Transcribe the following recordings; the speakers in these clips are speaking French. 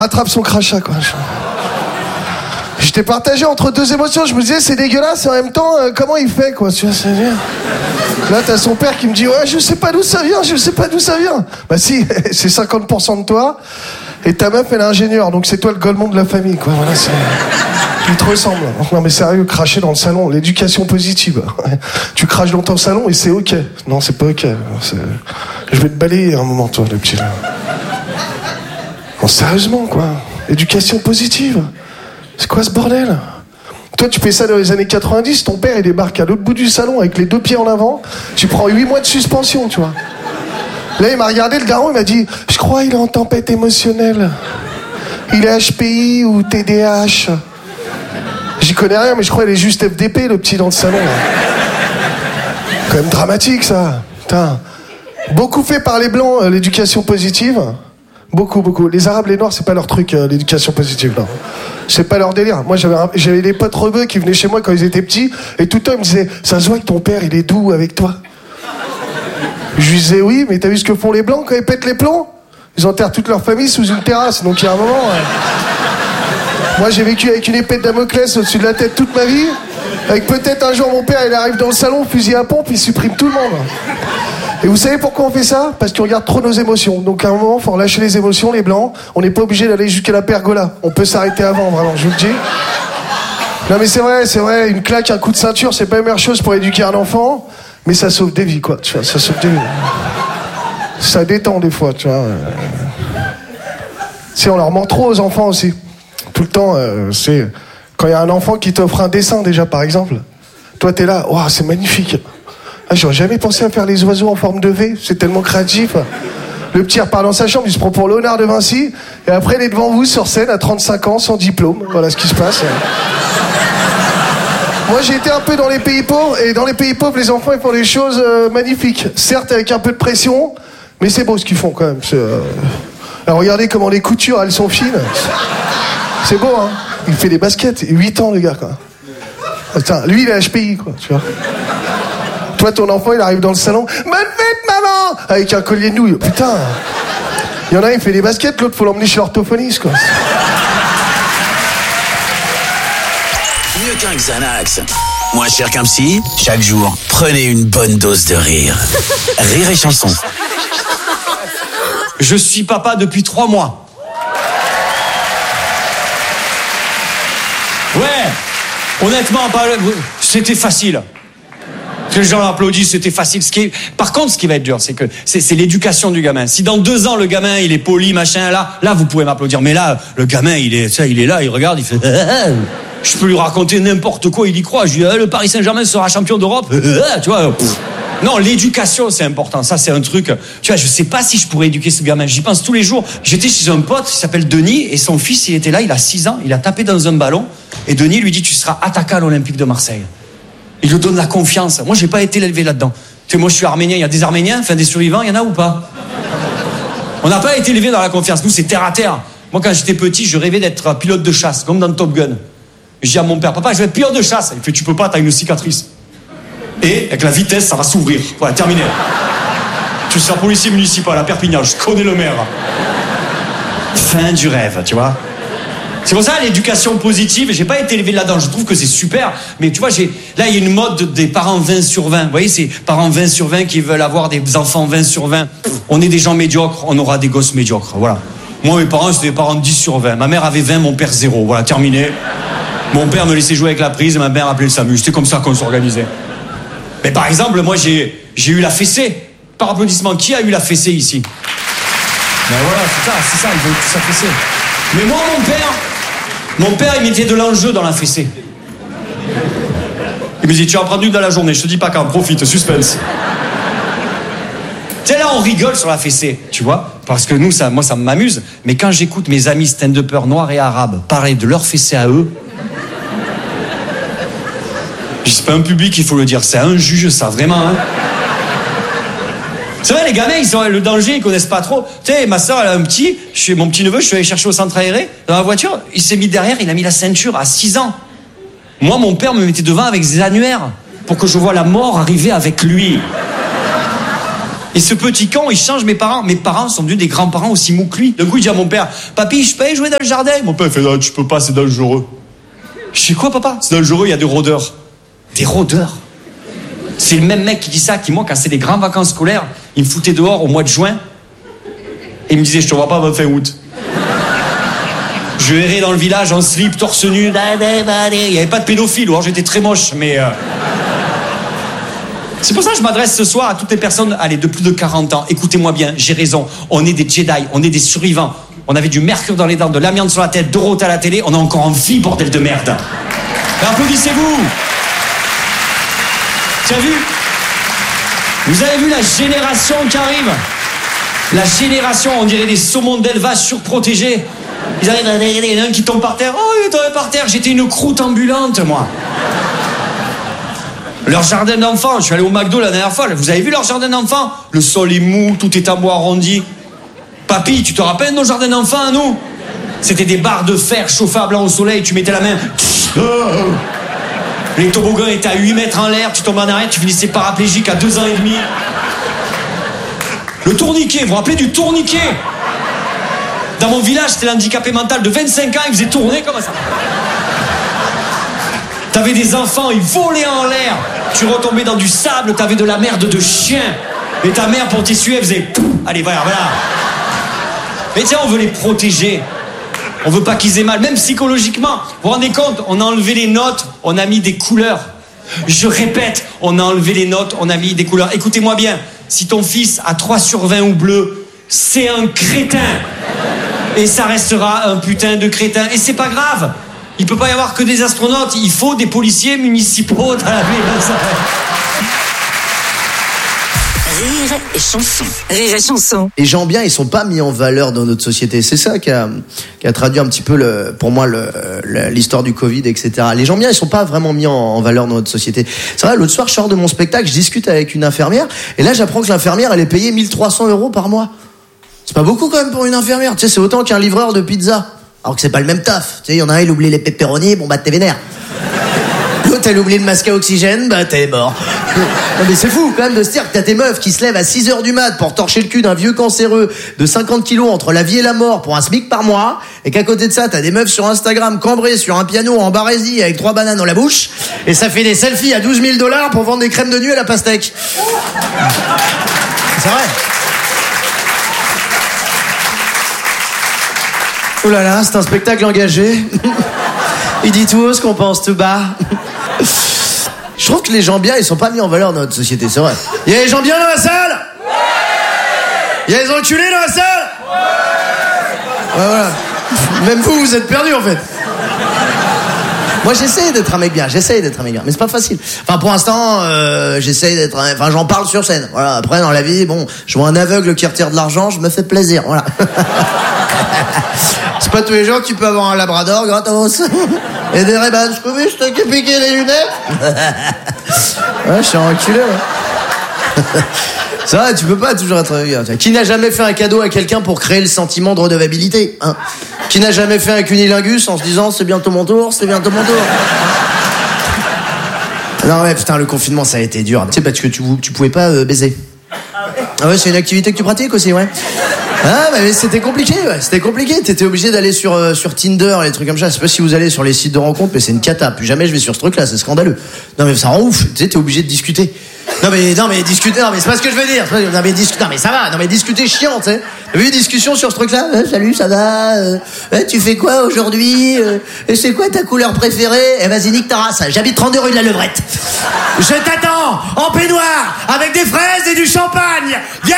Attrape son crachat, quoi. J'étais partagé entre deux émotions. Je me disais, c'est dégueulasse, et en même temps, comment il fait, quoi. Tu vois, ça vient. Là, t'as son père qui me dit, ouais, je sais pas d'où ça vient. Bah si, c'est 50% de toi. Et ta meuf, elle est ingénieure, donc c'est toi le golemon de la famille, quoi. Voilà, c'est... Il te ressemble. Non, mais sérieux, cracher dans le salon, l'éducation positive. Tu craches dans ton salon et c'est ok. Non, c'est pas ok. Je vais te balayer un moment, toi, le petit. Non, sérieusement, quoi. Éducation positive. C'est quoi ce bordel? Toi, tu fais ça dans les années 90, ton père, il débarque à l'autre bout du salon avec les deux pieds en avant. Tu prends 8 mois de suspension, tu vois. Là, il m'a regardé, le daron, il m'a dit, je crois qu'il est en tempête émotionnelle. Il est HPI ou TDAH. J'y connais rien, mais je crois qu'il est juste FDP, le petit dans le salon. Là. Quand même dramatique, ça. Putain. Beaucoup fait par les Blancs, l'éducation positive. Beaucoup. Les Arabes, les Noirs, c'est pas leur truc, l'éducation positive, non. C'est pas leur délire. Moi, j'avais des potes rebeux qui venaient chez moi quand ils étaient petits, et tout le temps, ils me disaient, ça se voit que ton père, il est doux avec toi. Je lui disais, oui, mais t'as vu ce que font les Blancs quand ils pètent les plombs? Ils enterrent toute leur famille sous une terrasse, donc il y a un moment... Moi, j'ai vécu avec une épée de Damoclès au-dessus de la tête toute ma vie. Avec peut-être un jour, mon père, il arrive dans le salon, fusil à pompe, il supprime tout le monde. Et vous savez pourquoi on fait ça? Parce qu'on regarde trop nos émotions. Donc à un moment, il faut relâcher les émotions, les Blancs. On n'est pas obligé d'aller jusqu'à la pergola. On peut s'arrêter avant, vraiment, je vous le dis. Non mais c'est vrai, une claque, un coup de ceinture, c'est pas la meilleure chose pour éduquer un enfant. Mais ça sauve des vies, quoi. Tu vois, ça sauve des vies. Ça détend des fois, tu vois. Si on leur ment trop aux enfants aussi. Tout le temps, c'est... Quand il y a un enfant qui t'offre un dessin, déjà, par exemple. Toi, t'es là, waouh, c'est magnifique. Ah, j'aurais jamais pensé à faire les oiseaux en forme de V. C'est tellement créatif. Le petit repart dans sa chambre, il se prend pour Léonard de Vinci. Et après, il est devant vous, sur scène, à 35 ans, sans diplôme. Voilà ce qui se passe. Moi, j'ai été un peu dans les pays pauvres. Et dans les pays pauvres, les enfants, ils font des choses magnifiques. Certes, avec un peu de pression. Mais c'est beau ce qu'ils font, quand même. Alors, regardez comment les coutures, elles sont fines. C'est beau, hein. Il fait des baskets. 8 ans, le gars, quoi. Putain, lui, il est HPI, quoi, tu vois. Toi, ton enfant, il arrive dans le salon. Bonne fête, maman! Avec un collier de nouilles. Putain. Il y en a un, il fait des baskets, l'autre, faut l'emmener chez l'orthophoniste, quoi. Mieux qu'un Xanax. Moins cher qu'un psy. Chaque jour, prenez une bonne dose de rire. Rire et chanson. Je suis papa depuis 3 mois. Ouais, honnêtement, c'était facile. Que les gens applaudissent, c'était facile. Par contre, ce qui va être dur, c'est que c'est l'éducation du gamin. Si dans 2 ans, le gamin, il est poli, machin, là, vous pouvez m'applaudir. Mais là, le gamin, il est là, il regarde, il fait... Je peux lui raconter n'importe quoi, il y croit. Je lui dis, le Paris Saint-Germain sera champion d'Europe. Tu vois, non, l'éducation, c'est important. Ça, c'est un truc... Tu vois, je sais pas si je pourrais éduquer ce gamin. J'y pense tous les jours. J'étais chez un pote, il s'appelle Denis, et son fils, il était là, il a 6 ans, il a tapé dans un ballon, et Denis lui dit, tu seras attaquant à l'Olympique de Marseille. Il lui donne la confiance. Moi, j'ai pas été élevé là-dedans. Tu sais, moi, je suis arménien, il y a des Arméniens, enfin, des survivants, il y en a ou pas? On n'a pas été élevé dans la confiance. Nous, c'est terre à terre. Moi, quand j'étais petit, je rêvais d'être pilote de chasse, comme dans Top Gun. Je dis à mon père, papa, je vais être pilote de chasse. Il fait, tu peux pas, t'as une cicatrice. Et avec la vitesse, ça va s'ouvrir. Voilà, terminé. Tu seras policier municipal à Perpignan, je connais le maire. Fin du rêve, tu vois. C'est pour ça l'éducation positive, j'ai pas été élevé là-dedans, je trouve que c'est super, mais tu vois, là il y a une mode des parents 20 sur 20. Vous voyez, c'est parents 20 sur 20 qui veulent avoir des enfants 20 sur 20. On est des gens médiocres, on aura des gosses médiocres, voilà. Moi, mes parents, c'était des parents 10 sur 20. Ma mère avait 20, mon père 0. Voilà, terminé. Mon père me laissait jouer avec la prise, ma mère appelait le SAMU. C'était comme ça qu'on s'organisait. Mais par exemple, moi, j'ai eu la fessée. Par applaudissement, qui a eu la fessée ici? Ben voilà, c'est ça, ils veulent tous la fessée. Mais moi, mon père, il mettait de l'enjeu dans la fessée. Il me dit, tu en prends une dans la journée, je te dis pas quand, profite, suspense. Tu sais, là, on rigole sur la fessée, tu vois, parce que moi, ça m'amuse. Mais quand j'écoute mes amis stand-uppers noirs et arabes parler de leur fessée à eux, c'est pas un public, il faut le dire, c'est un juge, ça, vraiment, hein. C'est vrai, les gamins, le danger, ils connaissent pas trop. Tu sais, ma soeur, elle a un petit, mon petit-neveu, je suis allé chercher au centre aéré, dans la voiture, il s'est mis derrière, il a mis la ceinture à 6 ans. Moi, mon père me mettait devant avec des annuaires, pour que je voie la mort arriver avec lui. Et ce petit con, il change mes parents. Mes parents sont devenus des grands-parents aussi mous que lui. D'un coup, il dit à mon père, papy, je peux aller jouer dans le jardin? Mon père fait, non, tu peux pas, c'est dangereux. Je dis, quoi, papa? C'est dangereux, il y a des rôdeurs. Des rôdeurs? C'est le même mec qui dit ça, qui, moi, quand c'est des grandes vacances scolaires, il me foutait dehors au mois de juin. Et il me disait, je te vois pas avant fin août. Je errais dans le village en slip, torse nu. Il n'y avait pas de pédophile, alors j'étais très moche, mais... C'est pour ça que je m'adresse ce soir à toutes les personnes, allez, de plus de 40 ans. Écoutez-moi bien, j'ai raison. On est des Jedi, on est des survivants. On avait du mercure dans les dents, de l'amiante sur la tête, Dorothée à la télé. On a encore envie, bordel de merde. Mais applaudissez-vous. Tu as vu? Vous avez vu la génération qui arrive? La génération, on dirait des saumons d'élevage surprotégés. Ils arrivent, il y en a un qui tombe par terre. Oh, il est tombé par terre. J'étais une croûte ambulante, moi. Leur jardin d'enfants, je suis allé au McDo la dernière fois, vous avez vu leur jardin d'enfants? Le sol est mou, tout est en bois arrondi. Papy, tu te rappelles nos jardins d'enfants à nous? C'était des barres de fer chauffables au soleil, tu mettais la main. Les toboggans étaient à 8 mètres en l'air, tu tombais en arrière, tu finissais paraplégique à 2 ans et demi. Le tourniquet, vous vous rappelez du tourniquet? Dans mon village, c'était l'handicapé mental de 25 ans, il faisait tourner comme ça. T'avais des enfants, ils volaient en l'air. Tu retombais dans du sable, t'avais de la merde de chien. Et ta mère, pour t'essuyer, elle faisait... Pouf, allez, voilà. Mais tiens, on veut les protéger. On veut pas qu'ils aient mal, même psychologiquement. Vous vous rendez compte? On a enlevé les notes, on a mis des couleurs. Je répète, on a enlevé les notes, on a mis des couleurs. Écoutez-moi bien, si ton fils a 3 sur 20 ou bleu, c'est un crétin. Et ça restera un putain de crétin. Et c'est pas grave. Il peut pas y avoir que des astronautes, il faut des policiers municipaux dans la ville. Rire et chanson. Rire et chanson. Les gens bien, ils sont pas mis en valeur dans notre société. C'est ça qui a traduit un petit peu pour moi l'histoire du Covid, etc. Les gens bien, ils sont pas vraiment mis en valeur dans notre société. C'est vrai, l'autre soir, je sors de mon spectacle, je discute avec une infirmière, et là, j'apprends que l'infirmière, elle est payée 1 300 € par mois. C'est pas beaucoup quand même pour une infirmière. Tu sais, c'est autant qu'un livreur de pizza. Alors que c'est pas le même taf. Tu sais, il y en a un, il oublie les pepperonis, bon bah t'es vénère. L'autre, elle oublie le masque à oxygène, bah t'es mort. Non mais c'est fou quand même de se dire que t'as tes meufs qui se lèvent à 6h du mat pour torcher le cul d'un vieux cancéreux de 50 kilos entre la vie et la mort pour un SMIC par mois, et qu'à côté de ça, t'as des meufs sur Instagram cambrées sur un piano en barésie avec 3 bananes dans la bouche, et ça fait des selfies à 12 000 $ pour vendre des crèmes de nuit à la pastèque. C'est vrai. Oh là là, c'est un spectacle engagé. Il dit tout haut ce qu'on pense tout bas. Je trouve que les gens bien, ils sont pas mis en valeur dans notre société, c'est vrai. Il y a les gens bien dans la salle? Ouais. Il y a les enculés dans la salle? Ouais. Ouais, voilà. Même vous êtes perdus en fait. Moi j'essaie d'être un mec bien, mais c'est pas facile. Enfin pour l'instant, j'essaie d'être enfin j'en parle sur scène. Voilà, après dans la vie, bon, je vois un aveugle qui retire de l'argent, je me fais plaisir, voilà. C'est pas tous les jours que tu peux avoir un labrador gratos. Et des Ray-Ban, je peux juste te piquer les lunettes. Ouais, je suis enculé, ouais. C'est vrai, tu peux pas toujours être bien. Qui n'a jamais fait un cadeau à quelqu'un pour créer le sentiment de redevabilité, hein? Qui n'a jamais fait un cunilingus en se disant c'est bientôt mon tour, c'est bientôt mon tour. Non ouais, putain, le confinement ça a été dur. Tu sais, parce que tu pouvais pas baiser. Ah ouais, c'est une activité que tu pratiques aussi, ouais. Ah mais c'était compliqué, ouais, c'était compliqué. T'étais obligé d'aller sur Tinder, les trucs comme ça. Je sais pas si vous allez sur les sites de rencontres, mais c'est une cata. Plus jamais je vais sur ce truc-là, c'est scandaleux. Non mais ça rend ouf. Tu sais, t'es obligé de discuter. Non mais discuter, non mais c'est pas ce que je veux dire. Non mais ça va. Non mais discuter chiant, tu sais. T'as vu une discussion sur ce truc-là? Salut, ça va? Tu fais quoi aujourd'hui? C'est quoi ta couleur préférée? Vas-y, nique ta race. J'habite 32 rue de la Levrette. Je t'attends en peignoir avec des fraises et du champagne. Viens!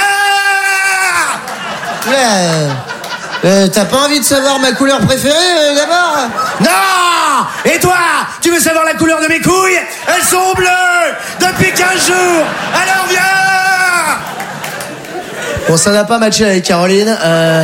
T'as pas envie de savoir ma couleur préférée d'abord? Non! Et toi? Tu veux savoir la couleur de mes couilles? Elles sont bleues depuis 15 jours. Alors viens! Bon, ça n'a pas matché avec Caroline.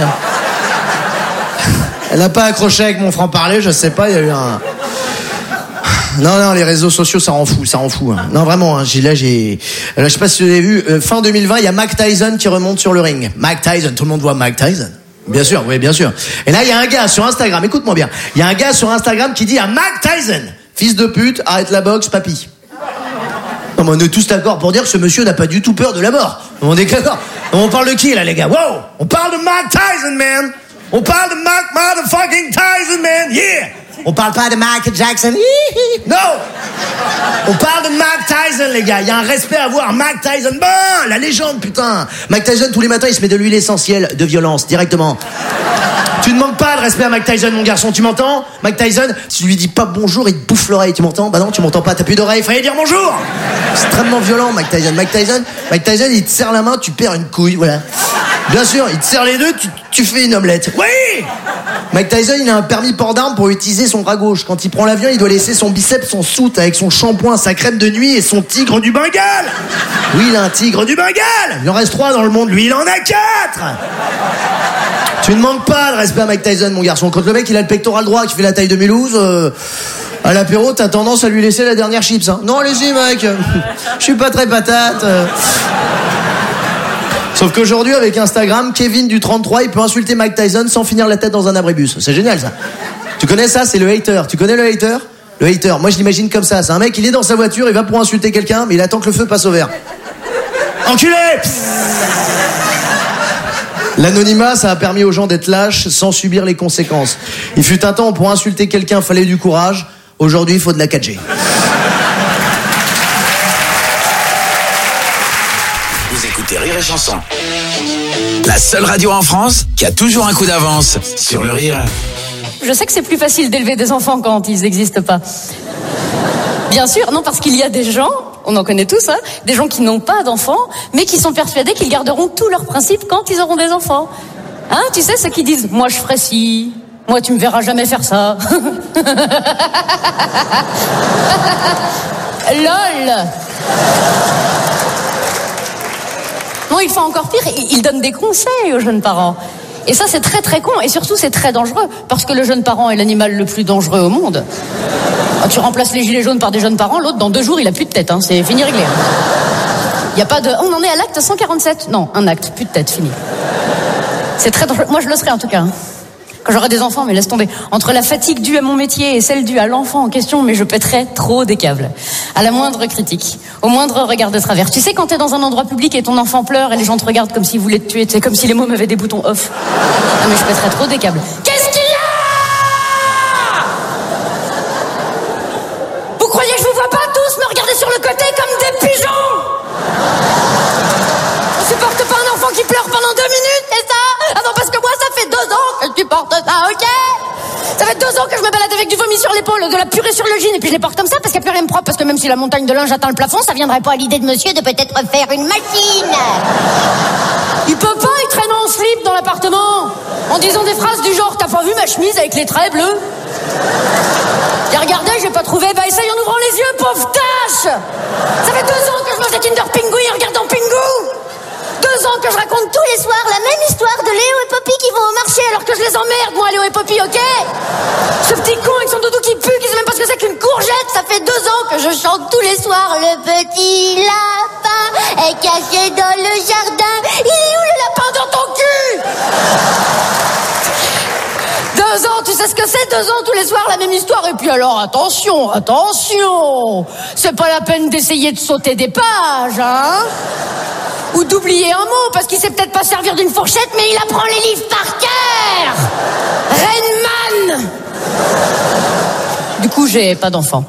Elle n'a pas accroché avec mon franc-parler, je sais pas, il y a eu un... Non, les réseaux sociaux, ça rend fou. Hein. Non, vraiment, hein, je sais pas si vous avez vu, fin 2020, il y a Mike Tyson qui remonte sur le ring. Mike Tyson, tout le monde voit Mike Tyson. Bien sûr, oui, bien sûr. Et là, il y a un gars sur Instagram, écoute-moi bien. Il y a un gars sur Instagram qui dit à Mike Tyson, fils de pute, arrête la boxe, papy. Non, mais on est tous d'accord pour dire que ce monsieur n'a pas du tout peur de la mort. On est d'accord. On parle de qui, là, les gars? Wow! On parle de Mike Tyson, man! On parle de Mike motherfucking Tyson, man! Yeah! On parle pas de Michael Jackson. Non! On parle de Mike Tyson, les gars. Il y a un respect à avoir. Mike Tyson, la légende, putain. Mike Tyson, tous les matins, il se met de l'huile essentielle de violence, directement. Tu ne manques pas de respect à Mike Tyson, mon garçon, tu m'entends? Mike Tyson, si tu lui dis pas bonjour, il te bouffe l'oreille, tu m'entends? Bah non, tu m'entends pas, t'as plus d'oreille, fallait dire bonjour! Extrêmement violent, Mike Tyson. Mike Tyson, il te serre la main, tu perds une couille, voilà. Bien sûr, il te serre les deux, tu fais une omelette. Oui! Mike Tyson, il a un permis port d'armes pour utiliser son bras gauche. Quand il prend l'avion, il doit laisser son biceps, son soute avec son shampoing, sa crème de nuit et son tigre du Bengale. Oui, il a un tigre du Bengale. Il en reste 3 dans le monde, lui, il en a 4. Tu ne manques pas de respect à Mike Tyson, mon garçon. Quand le mec, il a le pectoral droit qui fait la taille de Mulhouse, à l'apéro, t'as tendance à lui laisser la dernière chips, hein. Non, allez-y, mec. Je suis pas très patate. Sauf qu'aujourd'hui, avec Instagram, Kevin du 33, il peut insulter Mike Tyson sans finir la tête dans un abribus. C'est génial, ça. Tu connais ça? C'est le hater. Tu connais le hater? Le hater, moi je l'imagine comme ça. C'est un mec, il est dans sa voiture, il va pour insulter quelqu'un, mais il attend que le feu passe au vert. Enculé! L'anonymat, ça a permis aux gens d'être lâches sans subir les conséquences. Il fut un temps où pour insulter quelqu'un, fallait du courage. Aujourd'hui, il faut de la 4G. Vous écoutez Rire et Chanson. La seule radio en France qui a toujours un coup d'avance sur le rire. Je sais que c'est plus facile d'élever des enfants quand ils n'existent pas. Bien sûr, non, parce qu'il y a des gens, on en connaît tous, hein, des gens qui n'ont pas d'enfants, mais qui sont persuadés qu'ils garderont tous leurs principes quand ils auront des enfants. Hein, tu sais, ceux qui disent « moi je ferai ci », « moi tu me verras jamais faire ça ». LOL. Non, il fait encore pire, il donne des conseils aux jeunes parents. Et ça, c'est très très con, et surtout c'est très dangereux, parce que le jeune parent est l'animal le plus dangereux au monde. Quand tu remplaces les gilets jaunes par des jeunes parents, l'autre, dans 2 jours, il a plus de tête, hein, c'est fini réglé. Il y a pas de... On en est à l'acte 147. Non, un acte, plus de tête, fini. C'est très dangereux. Moi, je le serai en tout cas. Hein. Quand j'aurai des enfants, mais laisse tomber. Entre la fatigue due à mon métier et celle due à l'enfant en question, mais je pèterai trop des câbles. À la moindre critique, au moindre regard de travers. Tu sais, quand t'es dans un endroit public et ton enfant pleure et les gens te regardent comme s'ils voulaient te tuer, c'est comme si les mômes avaient des boutons off. Ah, mais je pèterai trop des câbles. Qu'est-ce qu'il y a? Vous croyez que je vous vois pas tous me regarder sur le côté comme des pigeons? On supporte pas un enfant qui pleure pendant 2 minutes, c'est ça? Ah non, parce que moi, ça fait 2 ans que je supporte ça, ok? Ça fait 2 ans que je me balade avec du vomi sur l'épaule, de la purée sur le jean, et puis je les porte comme ça parce qu'il n'y a plus rien de propre, parce que même si la montagne de linge atteint le plafond, ça viendrait pas à l'idée de monsieur de peut-être faire une machine. Il peut pas, il traîne en slip dans l'appartement, en disant des phrases du genre « T'as pas vu ma chemise avec les traits bleus ?» J'ai regardé, j'ai pas trouvé, bah essaye en ouvrant les yeux, pauvre tâche. Ça fait 2 ans que je mange des Kinder Pingu en regardant Pingu. 2 ans que je raconte tous les soirs la même histoire de Léo et Poppy qui vont au marché alors que je les emmerde, moi, Léo et Poppy, ok? Ce petit con avec son doudou qui pue, qui sait même pas ce que c'est qu'une courgette, ça fait 2 ans que je chante tous les soirs. Le petit lapin est caché dans le jardin. Il est où le lapin dans ton cul? 2 ans, tu sais ce que c'est? 2 ans tous les soirs la même histoire. Et puis alors attention, c'est pas la peine d'essayer de sauter des pages, hein? Ou d'oublier un mot, parce qu'il sait peut-être pas servir d'une fourchette, mais il apprend les livres par cœur. Rainman. Du coup, j'ai pas d'enfant.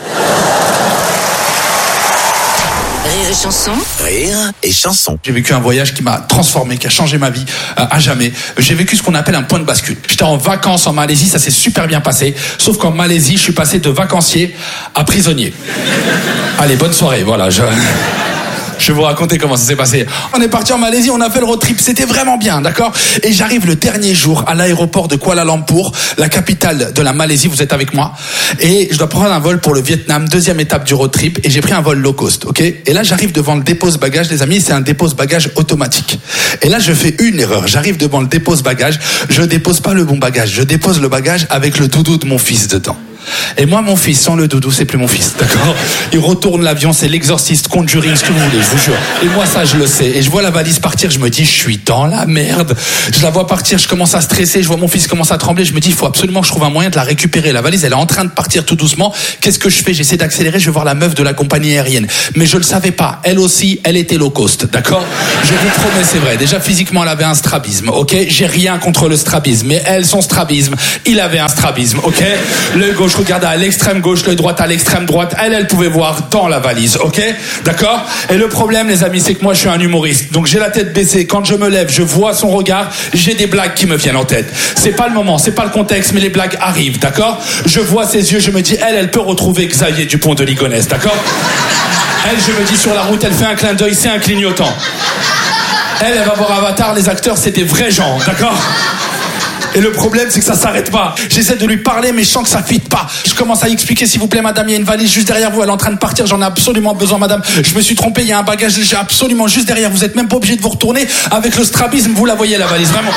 Rire et Chanson. Rire et Chanson. J'ai vécu un voyage qui m'a transformé, qui a changé ma vie à jamais. J'ai vécu ce qu'on appelle un point de bascule. J'étais en vacances en Malaisie, ça s'est super bien passé. Sauf qu'en Malaisie, je suis passé de vacancier à prisonnier. Allez, bonne soirée, voilà. Je vais vous raconter comment ça s'est passé. On est parti en Malaisie, on a fait le road trip, c'était vraiment bien, d'accord? Et j'arrive le dernier jour à l'aéroport de Kuala Lumpur, la capitale de la Malaisie, vous êtes avec moi? Et je dois prendre un vol pour le Vietnam, 2e étape du road trip, et j'ai pris un vol low cost, ok? Et là, j'arrive devant le dépose-bagages, les amis, c'est un dépose-bagages automatique. Et là, je fais une erreur, j'arrive devant le dépose-bagages, je dépose pas le bon bagage, je dépose le bagage avec le doudou de mon fils dedans. Et moi, mon fils, sans le doudou, c'est plus mon fils, d'accord? Il retourne l'avion, c'est l'exorciste, Conjuring, ce que vous voulez, je vous jure. Et moi, ça, je le sais. Et je vois la valise partir, je me dis, je suis dans la merde. Je la vois partir, je commence à stresser, je vois mon fils commence à trembler, je me dis, il faut absolument que je trouve un moyen de la récupérer. La valise, elle est en train de partir tout doucement. Qu'est-ce que je fais? J'essaie d'accélérer, je vais voir la meuf de la compagnie aérienne. Mais je le savais pas. Elle aussi, elle était low cost, d'accord? Je vous promets, c'est vrai. Déjà, physiquement, elle avait un strabisme, ok? J'ai rien contre le strabisme. Mais elle, son strabisme, il avait un strabisme, ok? L'œil gauche regardait à l'extrême gauche, l'œil droit à l'extrême droite. Elle pouvait voir dans la valise, ok? D'accord? Et le problème, les amis, c'est que moi, je suis un humoriste. Donc, j'ai la tête baissée. Quand je me lève, je vois son regard. J'ai des blagues qui me viennent en tête. C'est pas le moment, c'est pas le contexte, mais les blagues arrivent, d'accord? Je vois ses yeux, je me dis, elle peut retrouver Xavier Dupont de Ligonnès, d'accord? Elle, je me dis, sur la route, elle fait un clin d'œil, c'est un clignotant. Elle va voir Avatar, les acteurs, c'est des vrais gens, d'accord? Et le problème, c'est que ça s'arrête pas. J'essaie de lui parler, mais je sens que ça fit pas. Je commence à lui expliquer, s'il vous plaît, madame, il y a une valise juste derrière vous, elle est en train de partir, j'en ai absolument besoin, madame. Je me suis trompé, il y a un bagage, j'ai absolument juste derrière. Vous êtes même pas obligé de vous retourner. Avec le strabisme, vous la voyez, la valise, vraiment.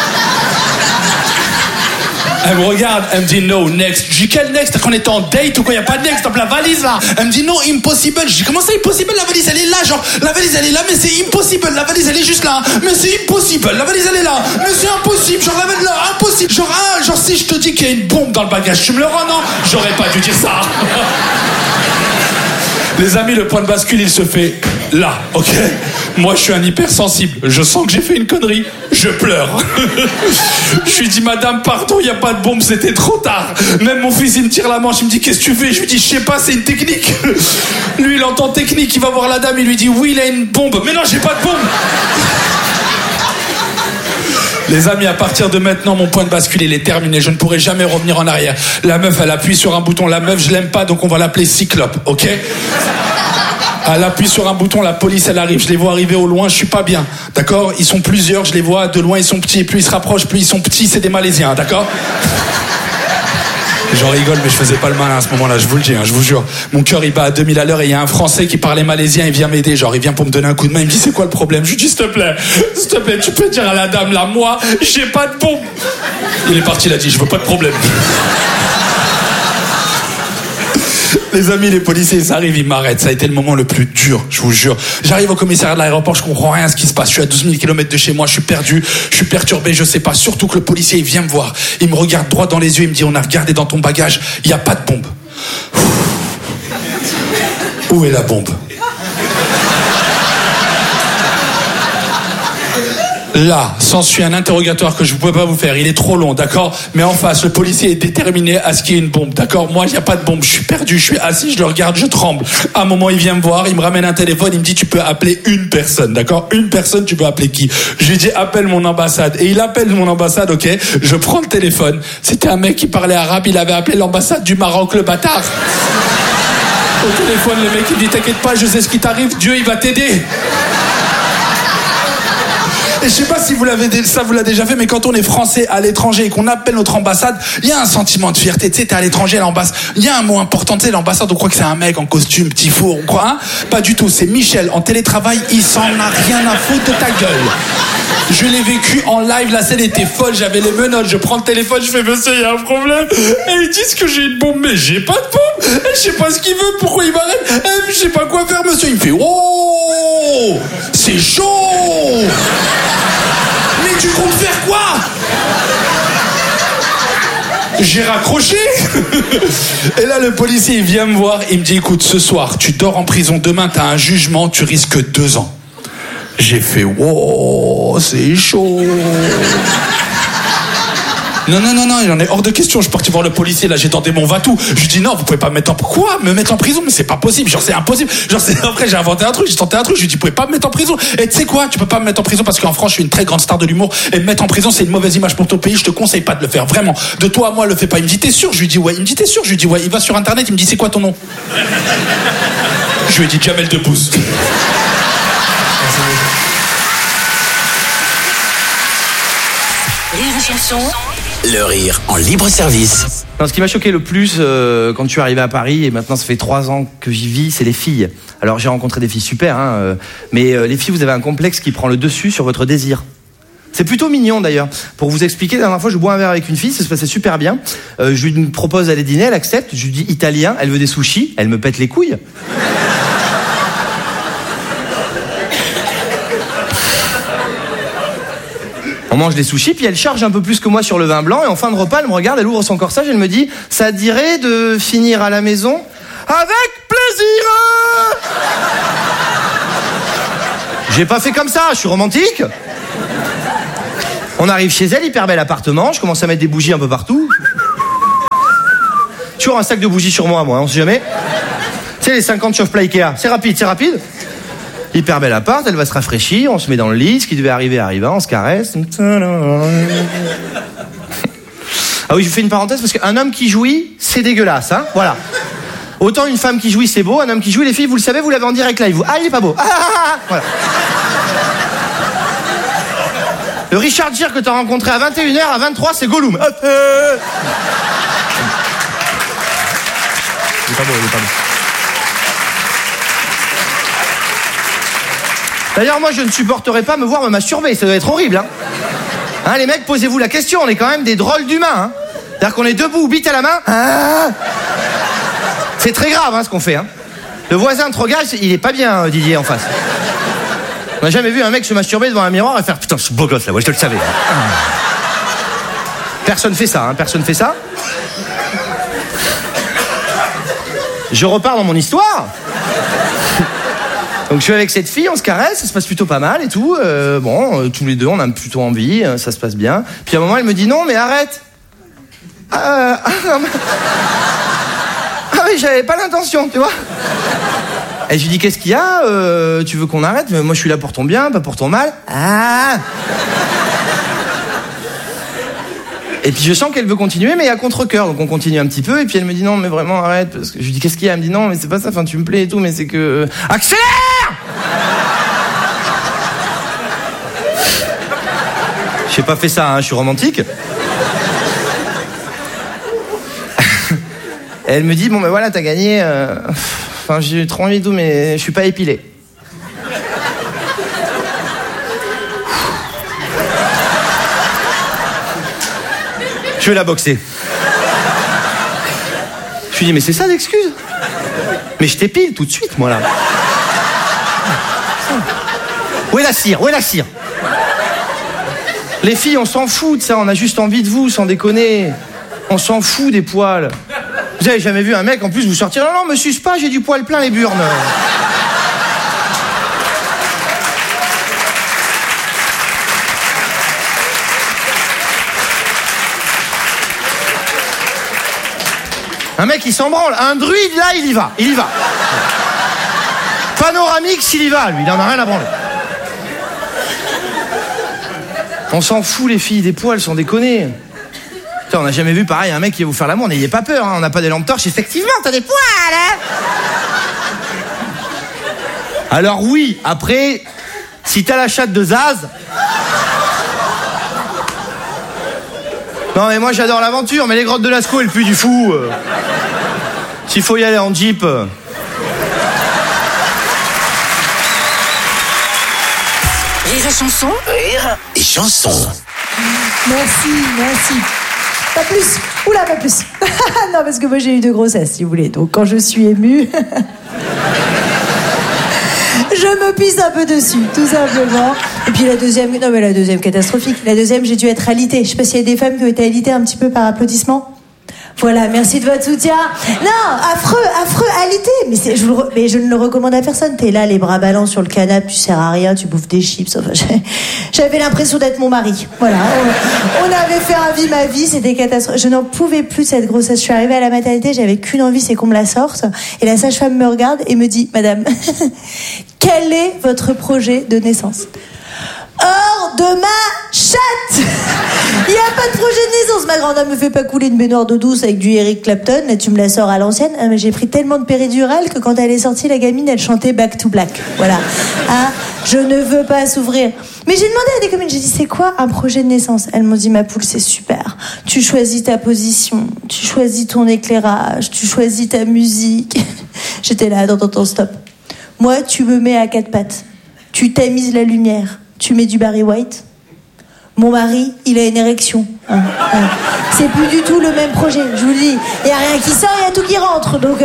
Elle me regarde, elle me dit no, next. Je dis quel next? Qu'on est en date ou quoi? Y a pas de next dans la valise là. Elle me dit non, impossible. Je dis comment ça impossible? La valise elle est là, genre la valise elle est là, mais c'est impossible. La valise elle est juste là, mais c'est impossible. La valise elle est là, mais c'est impossible. Genre la valise là, impossible. Genre si je te dis qu'il y a une bombe dans le bagage, tu me le rends? Non, j'aurais pas dû dire ça. Les amis, le point de bascule, il se fait là, ok? Moi, je suis un hypersensible. Je sens que j'ai fait une connerie. Je pleure. Je lui dis, madame, pardon, il n'y a pas de bombe, c'était trop tard. Même mon fils, il me tire la manche, il me dit, qu'est-ce que tu fais? Je lui dis, je sais pas, c'est une technique. Lui, il entend technique, il va voir la dame, il lui dit, oui, il a une bombe. Mais non, j'ai pas de bombe. Les amis, à partir de maintenant, mon point de bascule, il est terminé. Je ne pourrai jamais revenir en arrière. La meuf, elle appuie sur un bouton. La meuf, je l'aime pas, donc on va l'appeler Cyclope, ok? Elle appuie sur un bouton, la police, elle arrive. Je les vois arriver au loin, je suis pas bien, d'accord? Ils sont plusieurs, je les vois de loin, ils sont petits. Et plus ils se rapprochent, plus ils sont petits, c'est des Malaisiens, d'accord? J'en rigole, mais je faisais pas le malin à ce moment-là, je vous le dis, je vous jure. Mon cœur, il bat à 2000 à l'heure et il y a un Français qui parlait malaisien, il vient m'aider, genre il vient pour me donner un coup de main, il me dit c'est quoi le problème? Je lui dis s'il te plaît, tu peux dire à la dame là, moi, j'ai pas de bombe. Il est parti, il a dit je veux pas de problème. Les amis, les policiers, ils arrivent, ils m'arrêtent. Ça a été le moment le plus dur, je vous jure. J'arrive au commissariat de l'aéroport, je comprends rien à ce qui se passe. Je suis à 12 000 km de chez moi, je suis perdu, je suis perturbé, je sais pas. Surtout que le policier, il vient me voir. Il me regarde droit dans les yeux, il me dit, on a regardé dans ton bagage, il n'y a pas de bombe. Où est la bombe? Là, s'ensuit un interrogatoire que je ne pouvais pas vous faire. Il est trop long, d'accord? Mais en face, le policier est déterminé à ce qu'il y ait une bombe, d'accord? Moi, il n'y a pas de bombe. Je suis perdu, je suis assis, je le regarde, je tremble. À un moment, il vient me voir, il me ramène un téléphone, il me dit, tu peux appeler une personne, d'accord? Une personne, tu peux appeler qui? Je lui dis, appelle mon ambassade. Et il appelle mon ambassade, ok? Je prends le téléphone. C'était un mec qui parlait arabe, il avait appelé l'ambassade du Maroc, le bâtard. Au téléphone, le mec, il me dit, t'inquiète pas, je sais ce qui t'arrive, Dieu, il va t'aider. Et je sais pas si vous l'avez déjà fait, mais quand on est français à l'étranger et qu'on appelle notre ambassade, il y a un sentiment de fierté. Tu sais, t'es à l'étranger, l'ambassade. Il y a un mot important, tu sais, l'ambassade, on croit que c'est un mec en costume, petit four, on croit, hein? Pas du tout. C'est Michel en télétravail, il s'en a rien à foutre de ta gueule. Je l'ai vécu en live, la scène était folle, j'avais les menottes, je prends le téléphone, je fais monsieur, il y a un problème. Et ils disent que j'ai une bombe, mais j'ai pas de bombe. Et je sais pas ce qu'il veut, pourquoi il m'arrête. Et je sais pas quoi faire, monsieur. Il me fait oh, c'est chaud. Mais tu comptes faire quoi? J'ai raccroché. Et là le policier il vient me voir, il me dit écoute, ce soir tu dors en prison, demain t'as un jugement, tu risques 2 ans. J'ai fait wow, c'est chaud. Non, il en est hors de question. Je suis parti voir le policier, là, j'ai tenté mon va-tout. Je lui dis non, vous pouvez pas me mettre en prison. Quoi? Me mettre en prison? Mais c'est pas possible. Genre, c'est impossible. Genre, après, j'ai inventé un truc, j'ai tenté un truc. Je lui dis, vous pouvez pas me mettre en prison. Et tu sais quoi? Tu peux pas me mettre en prison parce qu'en France, je suis une très grande star de l'humour. Et me mettre en prison, c'est une mauvaise image pour ton pays. Je te conseille pas de le faire. Vraiment. De toi à moi, le fais pas. Il me dit, t'es sûr? Je lui dis, ouais. Il me dit, t'es sûr? Je lui dis, ouais. Il va sur Internet, il me dit, c'est quoi ton nom? Je lui ai dit, Jamel Debbouze. Rire et chanson. Le rire en libre service. Non, ce qui m'a choqué le plus quand je suis arrivé à Paris, et maintenant ça fait 3 ans que j'y vis, c'est les filles. Alors j'ai rencontré des filles super, mais les filles, vous avez un complexe qui prend le dessus sur votre désir. C'est plutôt mignon d'ailleurs. Pour vous expliquer, la dernière fois, je bois un verre avec une fille, ça se passait super bien. Je lui propose d'aller dîner, elle accepte. Je lui dis italien, elle veut des sushis, elle me pète les couilles. On mange des sushis, puis elle charge un peu plus que moi sur le vin blanc, et en fin de repas, elle me regarde, elle ouvre son corsage, elle me dit « Ça dirait de finir à la maison ?» Avec plaisir. J'ai pas fait comme ça, je suis romantique. On arrive chez elle, hyper bel appartement, je commence à mettre des bougies un peu partout. Toujours un sac de bougies sur moi, on sait jamais. Tu sais, les 50 chauffe-plat Ikea, c'est rapide. Hyper bel appart, elle va se rafraîchir, on se met dans le lit, ce qui devait arriver arriva, on se caresse. Ah oui, je fais une parenthèse parce qu'un homme qui jouit, c'est dégueulasse, hein, voilà. Autant une femme qui jouit, c'est beau, un homme qui jouit, les filles, vous le savez, vous l'avez en direct live. Ah, il est pas beau. Voilà. Le Richard Gere que t'as rencontré à 21h, à 23, c'est Gollum. Il est pas beau. D'ailleurs, moi, je ne supporterais pas me voir me masturber, ça doit être horrible, hein. Hein, les mecs, posez-vous la question, on est quand même des drôles d'humains, hein. C'est-à-dire qu'on est debout, bite à la main. C'est très grave, hein, ce qu'on fait, hein. Le voisin de Trogal, il est pas bien, Didier, en face. On n'a jamais vu un mec se masturber devant un miroir et faire « Putain, je suis beau gosse, là, ouais, je te le savais. » Personne fait ça, hein, personne fait ça. Je repars dans mon histoire. Donc je suis avec cette fille, on se caresse, ça se passe plutôt pas mal et tout. Tous les deux, on a plutôt envie, ça se passe bien. Puis à un moment, elle me dit « Non, mais arrête. » Non, mais... Ah oui, j'avais pas l'intention, tu vois. Et je lui dis, qu'est-ce qu'il y a, tu veux qu'on arrête? Moi, je suis là pour ton bien, pas pour ton mal. Et puis je sens qu'elle veut continuer, mais à contre-cœur. Donc on continue un petit peu, et puis elle me dit, non, mais vraiment, arrête. Parce que je lui dis, qu'est-ce qu'il y a? Elle me dit, non, mais c'est pas ça, enfin, tu me plais et tout, mais c'est que... Accélère! J'ai pas fait ça, hein, je suis romantique. Elle me dit, bon ben voilà, t'as gagné. Enfin, j'ai trop envie de tout, mais je suis pas épilé. Je vais la boxer. Je lui dis, mais c'est ça l'excuse? Mais je t'épile tout de suite, moi là. Où est la cire? Les filles, on s'en fout de ça, on a juste envie de vous, sans déconner. On s'en fout des poils. Vous avez jamais vu un mec en plus vous sortir, non, me suce pas, j'ai du poil plein les burnes. Un mec il s'en branle, un druide là il y va. Panoramix il y va, lui, il en a rien à branler. On s'en fout les filles, des poils, sans déconner. Putain, on n'a jamais vu pareil un mec qui va vous faire l'amour, n'ayez pas peur, hein, on n'a pas des lampes torches, effectivement, t'as des poils, hein. Alors oui, après, si t'as la chatte de Zaz... Non mais moi j'adore l'aventure, mais les grottes de Lascaux et le Puy du Fou... S'il faut y aller en Jeep... Rire et chanson. Rire et chanson. Merci. Pas plus. Oula, pas plus. Non, parce que moi j'ai eu 2 grossesses, si vous voulez. Donc quand je suis émue, je me pisse un peu dessus, tout simplement. Et puis la deuxième catastrophique. La deuxième, j'ai dû être alitée. Je sais pas s'il y a des femmes qui ont été alitées un petit peu par applaudissement. Voilà, merci de votre soutien. Non, affreux, alité. Mais je ne le recommande à personne. T'es là, les bras ballants sur le canapé, tu sers à rien, tu bouffes des chips. Enfin, j'avais l'impression d'être mon mari. Voilà, on avait fait un vie ma vie, c'était catastrophique. Je n'en pouvais plus de cette grossesse. Je suis arrivée à la maternité, j'avais qu'une envie, c'est qu'on me la sorte. Et la sage-femme me regarde et me dit, madame, quel est votre projet de naissance? Hors de ma chatte. Il n'y a pas de projet de naissance. Ma grande dame me fait pas couler une baignoire d'eau douce avec du Eric Clapton. Là, tu me la sors à l'ancienne. Ah, mais j'ai pris tellement de péridurale que quand elle est sortie, la gamine, elle chantait Back to Black. Voilà. Ah, je ne veux pas s'ouvrir. Mais j'ai demandé à des copines, j'ai dit, c'est quoi un projet de naissance? Elles m'ont dit, ma poule, c'est super. Tu choisis ta position, tu choisis ton éclairage, tu choisis ta musique. J'étais là, attends, stop. Moi, tu me mets à 4 pattes. Tu tamises la lumière. Tu mets du Barry White. Mon mari, il a une érection. C'est plus du tout le même projet, je vous le dis. Il n'y a rien qui sort, il y a tout qui rentre. Donc,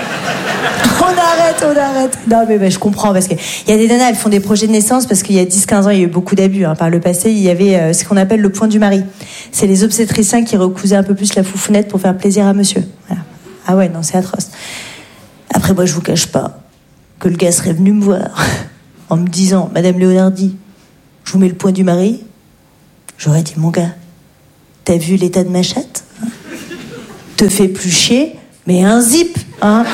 on arrête. Non, mais je comprends, parce qu'il y a des nanas, elles font des projets de naissance, parce qu'il y a 10-15 ans, il y a eu beaucoup d'abus. Par le passé, il y avait ce qu'on appelle le point du mari. C'est les obstétriciens qui recousaient un peu plus la foufounette pour faire plaisir à monsieur. Voilà. Ah ouais, non, c'est atroce. Après, moi, je vous cache pas que le gars serait venu me voir en me disant, Madame Leonardi, je vous mets le point du mari. J'aurais dit, mon gars, t'as vu l'état de ma chatte, hein? Te fais plus chier, mais un zip, hein.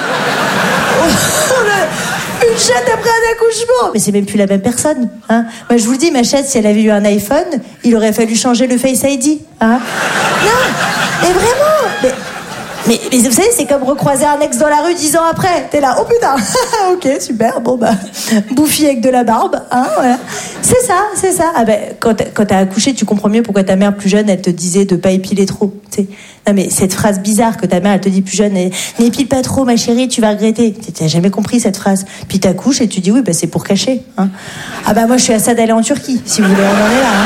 Une chatte après un accouchement. Mais c'est même plus la même personne, hein. Moi, je vous le dis, ma chatte, si elle avait eu un iPhone, il aurait fallu changer le Face ID, hein. Non, mais vraiment. Mais vous savez, c'est comme recroiser un ex dans la rue 10 ans après. T'es là, oh putain, ok, super, bon bah, bouffi avec de la barbe, hein, voilà. C'est ça. Ah ben, quand t'as accouché, tu comprends mieux pourquoi ta mère plus jeune, elle te disait de pas épiler trop, tu sais. Non mais cette phrase bizarre que ta mère, elle te dit plus jeune, n'épile pas trop, ma chérie, tu vas regretter. T'as jamais compris cette phrase. Puis t'accouches et tu dis oui, bah c'est pour cacher, hein. Ah bah moi, je suis à ça d'aller en Turquie, si vous voulez, on en est là, hein.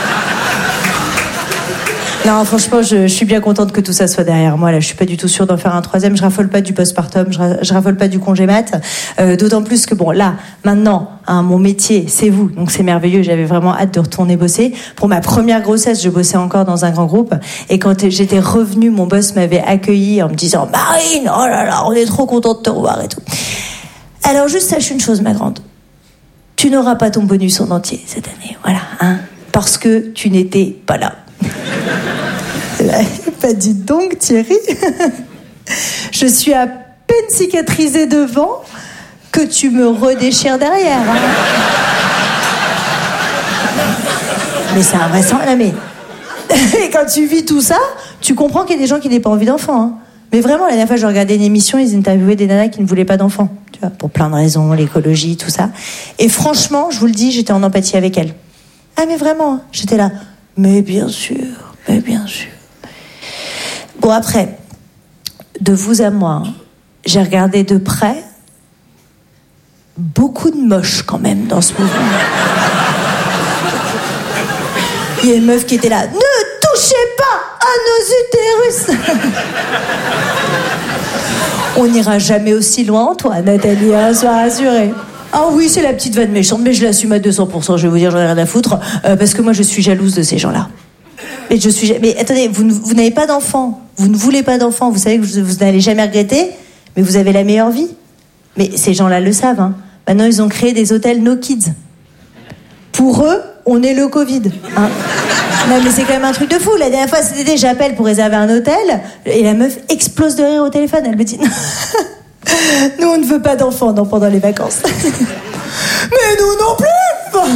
Non, franchement, je suis bien contente que tout ça soit derrière moi. Là, je suis pas du tout sûre d'en faire un troisième. Je raffole pas du postpartum, je raffole pas du congé mat. D'autant plus que bon, là, maintenant, hein, mon métier, c'est vous. Donc c'est merveilleux. J'avais vraiment hâte de retourner bosser. Pour ma première grossesse, je bossais encore dans un grand groupe. Et quand j'étais revenue, mon boss m'avait accueillie en me disant, Marine, oh là là, on est trop content de te revoir et tout. Alors juste sache une chose, ma grande. Tu n'auras pas ton bonus en entier cette année. Voilà, hein. Parce que tu n'étais pas là. Pas dit donc, Thierry. Je suis à peine cicatrisée devant que tu me redéchires derrière, hein. Mais c'est un vrai sang. Mais et quand tu vis tout ça, tu comprends qu'il y a des gens qui n'ont pas envie d'enfants, hein. Mais vraiment, la dernière fois, je regardais une émission, ils interviewaient des nanas qui ne voulaient pas d'enfants, tu vois, pour plein de raisons, l'écologie, tout ça. Et franchement, je vous le dis, j'étais en empathie avec elles. Ah mais vraiment, j'étais là. Mais bien sûr. Bon, après, de vous à moi, hein, j'ai regardé de près beaucoup de moches quand même dans ce mouvement. Il y a une meuf qui était là. Ne touchez pas à nos utérus. On n'ira jamais aussi loin, toi, Nathalie, hein, sois rassurée. Ah oui, c'est la petite vanne méchante, mais je l'assume à 200%, je vais vous dire, j'en ai rien à foutre, parce que moi, je suis jalouse de ces gens-là. Mais attendez, vous n'avez pas d'enfant, vous ne voulez pas d'enfant, vous savez que vous n'allez jamais regretter, mais vous avez la meilleure vie. Mais ces gens-là le savent, hein. Maintenant, ils ont créé des hôtels no kids. Pour eux, on est le Covid, hein. Non, mais c'est quand même un truc de fou. La dernière fois, c'était j'appelle pour réserver un hôtel, et la meuf explose de rire au téléphone. Elle me dit, nous, on ne veut pas d'enfants pendant les vacances. Mais nous non plus.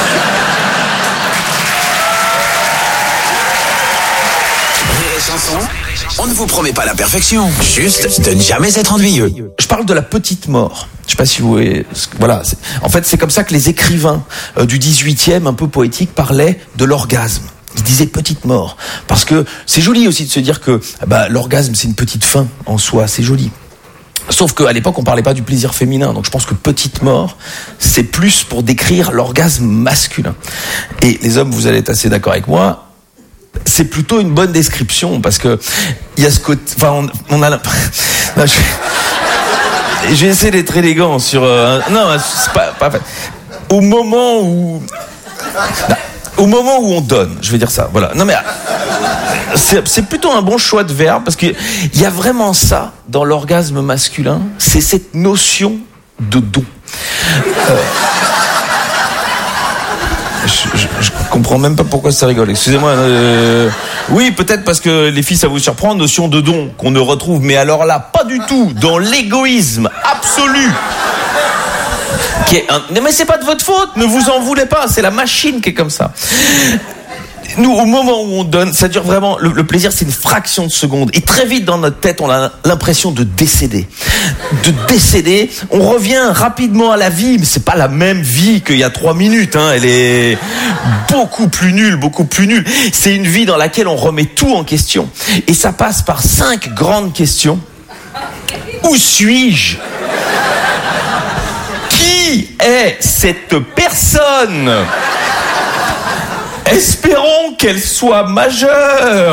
On ne vous promet pas la perfection, juste de ne jamais être ennuyeux. Je parle de la petite mort. Je sais pas si vous voyez. Voilà. En fait, c'est comme ça que les écrivains du 18e, un peu poétiques, parlaient de l'orgasme. Ils disaient petite mort. Parce que c'est joli aussi de se dire que l'orgasme, c'est une petite fin en soi. C'est joli. Sauf qu'à l'époque, on parlait pas du plaisir féminin. Donc je pense que petite mort, c'est plus pour décrire l'orgasme masculin. Et les hommes, vous allez être assez d'accord avec moi, c'est plutôt une bonne description, parce que il y a ce côté, enfin on a je vais essayer d'être élégant sur non, c'est pas au moment où on donne, je vais dire ça, voilà. Non mais c'est plutôt un bon choix de verbe, parce qu'il y a vraiment ça dans l'orgasme masculin, c'est cette notion de don. Je comprends même pas pourquoi ça rigole. Excusez-moi. Oui, peut-être parce que les filles, ça vous surprend, notion de don qu'on ne retrouve, mais alors là, pas du tout, dans l'égoïsme absolu. Mais c'est pas de votre faute, ne vous en voulez pas, c'est la machine qui est comme ça. Nous, au moment où on donne, ça dure vraiment, le plaisir, c'est une fraction de seconde. Et très vite, dans notre tête, on a l'impression de décéder. On revient rapidement à la vie, mais c'est pas la même vie qu'il y a 3 minutes, hein. Elle est beaucoup plus nulle. C'est une vie dans laquelle on remet tout en question. Et ça passe par 5 grandes questions. Où suis-je? Qui est cette personne? Espérons qu'elle soit majeure.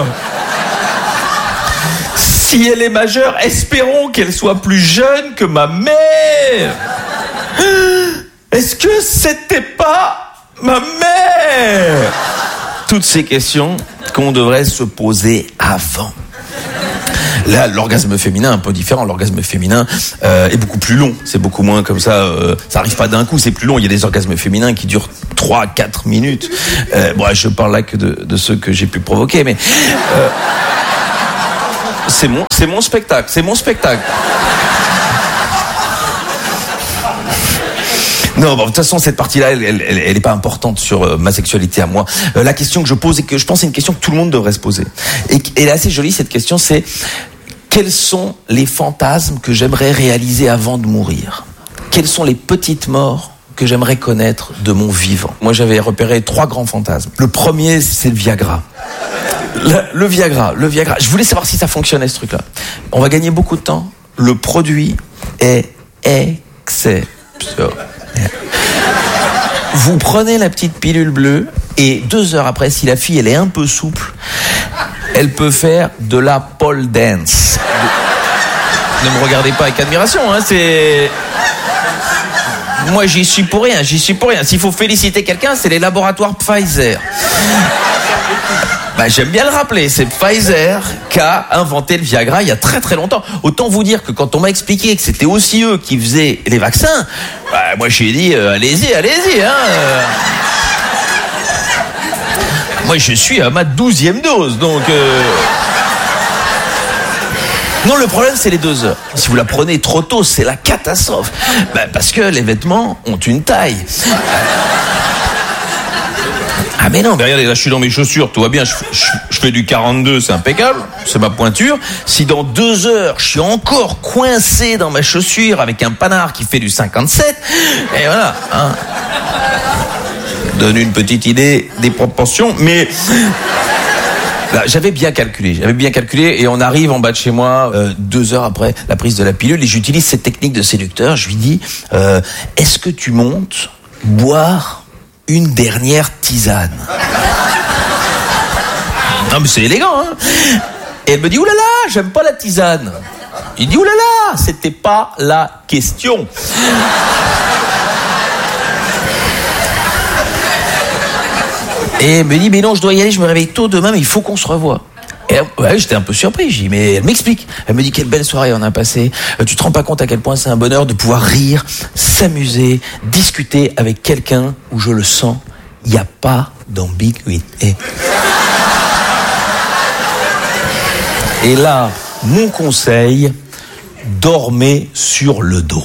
Si elle est majeure, espérons qu'elle soit plus jeune que ma mère. Est-ce que c'était pas ma mère? Toutes ces questions qu'on devrait se poser avant. Là, l'orgasme féminin est un peu différent. L'orgasme féminin est beaucoup plus long. C'est beaucoup moins comme ça. Ça arrive pas d'un coup, c'est plus long. Il y a des orgasmes féminins qui durent 3-4 minutes. Bon, je parle là que de ceux que j'ai pu provoquer, mais c'est mon spectacle. C'est mon spectacle. Non, bon, de toute façon, cette partie-là, elle est pas importante sur ma sexualité à moi. La question que je pose et que je pense c'est une question que tout le monde devrait se poser. Et elle est assez jolie, cette question, c'est quels sont les fantasmes que j'aimerais réaliser avant de mourir? Quelles sont les petites morts que j'aimerais connaître de mon vivant? Moi, j'avais repéré 3 grands fantasmes. Le premier, c'est le Viagra. Le Viagra. Je voulais savoir si ça fonctionnait, ce truc-là. On va gagner beaucoup de temps. Le produit est exceptionnel. Vous prenez la petite pilule bleue et 2 heures après, si la fille elle est un peu souple, elle peut faire de la pole dance. Ne me regardez pas avec admiration, hein, c'est... Moi j'y suis pour rien. S'il faut féliciter quelqu'un, c'est les laboratoires Pfizer. Bah, j'aime bien le rappeler, c'est Pfizer qui a inventé le Viagra il y a très très longtemps. Autant vous dire que quand on m'a expliqué que c'était aussi eux qui faisaient les vaccins, bah, moi j'ai dit allez-y, hein. Moi je suis à ma 12e dose, donc... Non, le problème c'est les 2 heures. Si vous la prenez trop tôt, c'est la catastrophe. Bah, parce que les vêtements ont une taille. Ah mais non, mais regardez, là je suis dans mes chaussures, tout va bien, je fais du 42, c'est impeccable, c'est ma pointure. Si dans 2 heures, je suis encore coincé dans ma chaussure avec un panard qui fait du 57, et voilà, hein. Donne une petite idée des proportions, mais... Là, j'avais bien calculé et on arrive en bas de chez moi 2 heures après la prise de la pilule et j'utilise cette technique de séducteur, je lui dis est-ce que tu montes boire une dernière tisane? Non mais c'est élégant, hein. Et elle me dit oulala, j'aime pas la tisane. Il dit oulala, c'était pas la question. Et elle me dit mais non, je dois y aller, je me réveille tôt demain, mais il faut qu'on se revoie. Et ouais, j'étais un peu surpris, j'ai dit mais elle m'explique. Elle me dit quelle belle soirée on a passé. Tu te rends pas compte à quel point c'est un bonheur de pouvoir rire, s'amuser, discuter avec quelqu'un où je le sens, il n'y a pas d'ambiguïté. Et là, mon conseil, dormez sur le dos.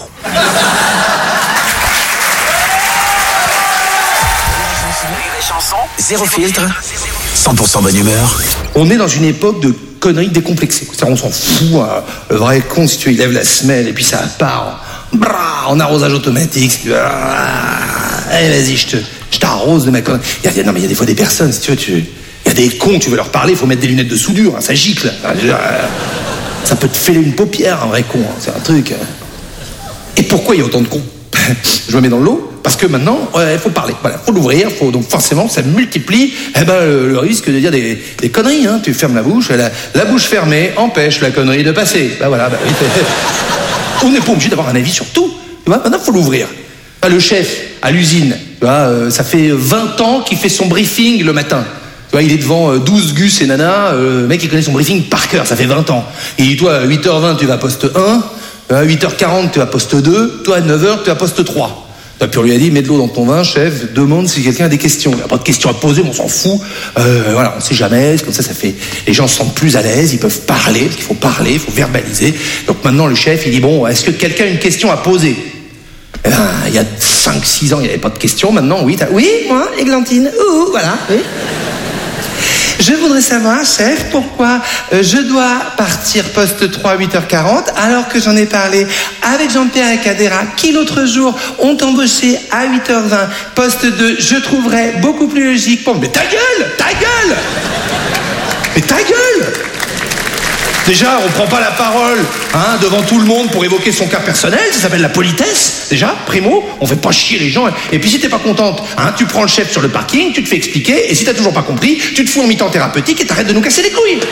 Zéro filtre, 100% bonne humeur. On est dans une époque de conneries décomplexées. On s'en fout. Hein. Le vrai con, si tu veux, il lève la semelle et puis ça part en arrosage automatique. Allez, vas-y, je t'arrose de ma connerie. Non, mais il y a des fois des personnes, si tu veux, il y a des cons, tu veux leur parler, il faut mettre des lunettes de soudure, hein, ça gicle. Ça peut te fêler une paupière, un vrai con. Hein, c'est un truc. Et pourquoi il y a autant de cons? Je me mets dans le lot. Parce que maintenant, il faut parler. Voilà, faut l'ouvrir. Donc forcément, ça multiplie. Le risque de dire des conneries. Hein. Tu fermes la bouche. La bouche fermée empêche la connerie de passer. Oui. On n'est pas obligé d'avoir un avis sur tout. Tu vois, maintenant, faut l'ouvrir. Le chef à l'usine, tu vois, ça fait 20 ans qu'il fait son briefing le matin. Tu vois, il est devant 12 gus et nanas. Le mec, il connaît son briefing par cœur. Ça fait 20 ans. Il dit, toi, à 8h20, tu vas à poste 1. À 8h40, tu vas à poste 2. Toi, à 9h, tu vas à poste 3. Puis on lui a dit, mets de l'eau dans ton vin, chef, demande si quelqu'un a des questions. Il n'y a pas de questions à poser, mais on s'en fout. Voilà, on ne sait jamais, comme ça fait... Les gens se sentent plus à l'aise, ils peuvent parler, parce qu'il faut parler, il faut verbaliser. Donc maintenant, le chef, il dit, bon, est-ce que quelqu'un a une question à poser? Il y a 5-6 ans, il n'y avait pas de questions. Maintenant, oui, oui, moi, Églantine, voilà, oui. Je voudrais savoir, chef, pourquoi je dois partir poste 3 à 8h40 alors que j'en ai parlé avec Jean-Pierre et Cadera qui l'autre jour ont embauché à 8h20 poste 2. Je trouverais beaucoup plus logique pour... Mais ta gueule! Mais ta gueule! Déjà, on prend pas la parole devant tout le monde pour évoquer son cas personnel, ça s'appelle la politesse. Déjà, primo, on fait pas chier les gens. Et puis si t'es pas contente, tu prends le chef sur le parking, tu te fais expliquer, et si t'as toujours pas compris, tu te fous en mi-temps thérapeutique et t'arrêtes de nous casser les couilles.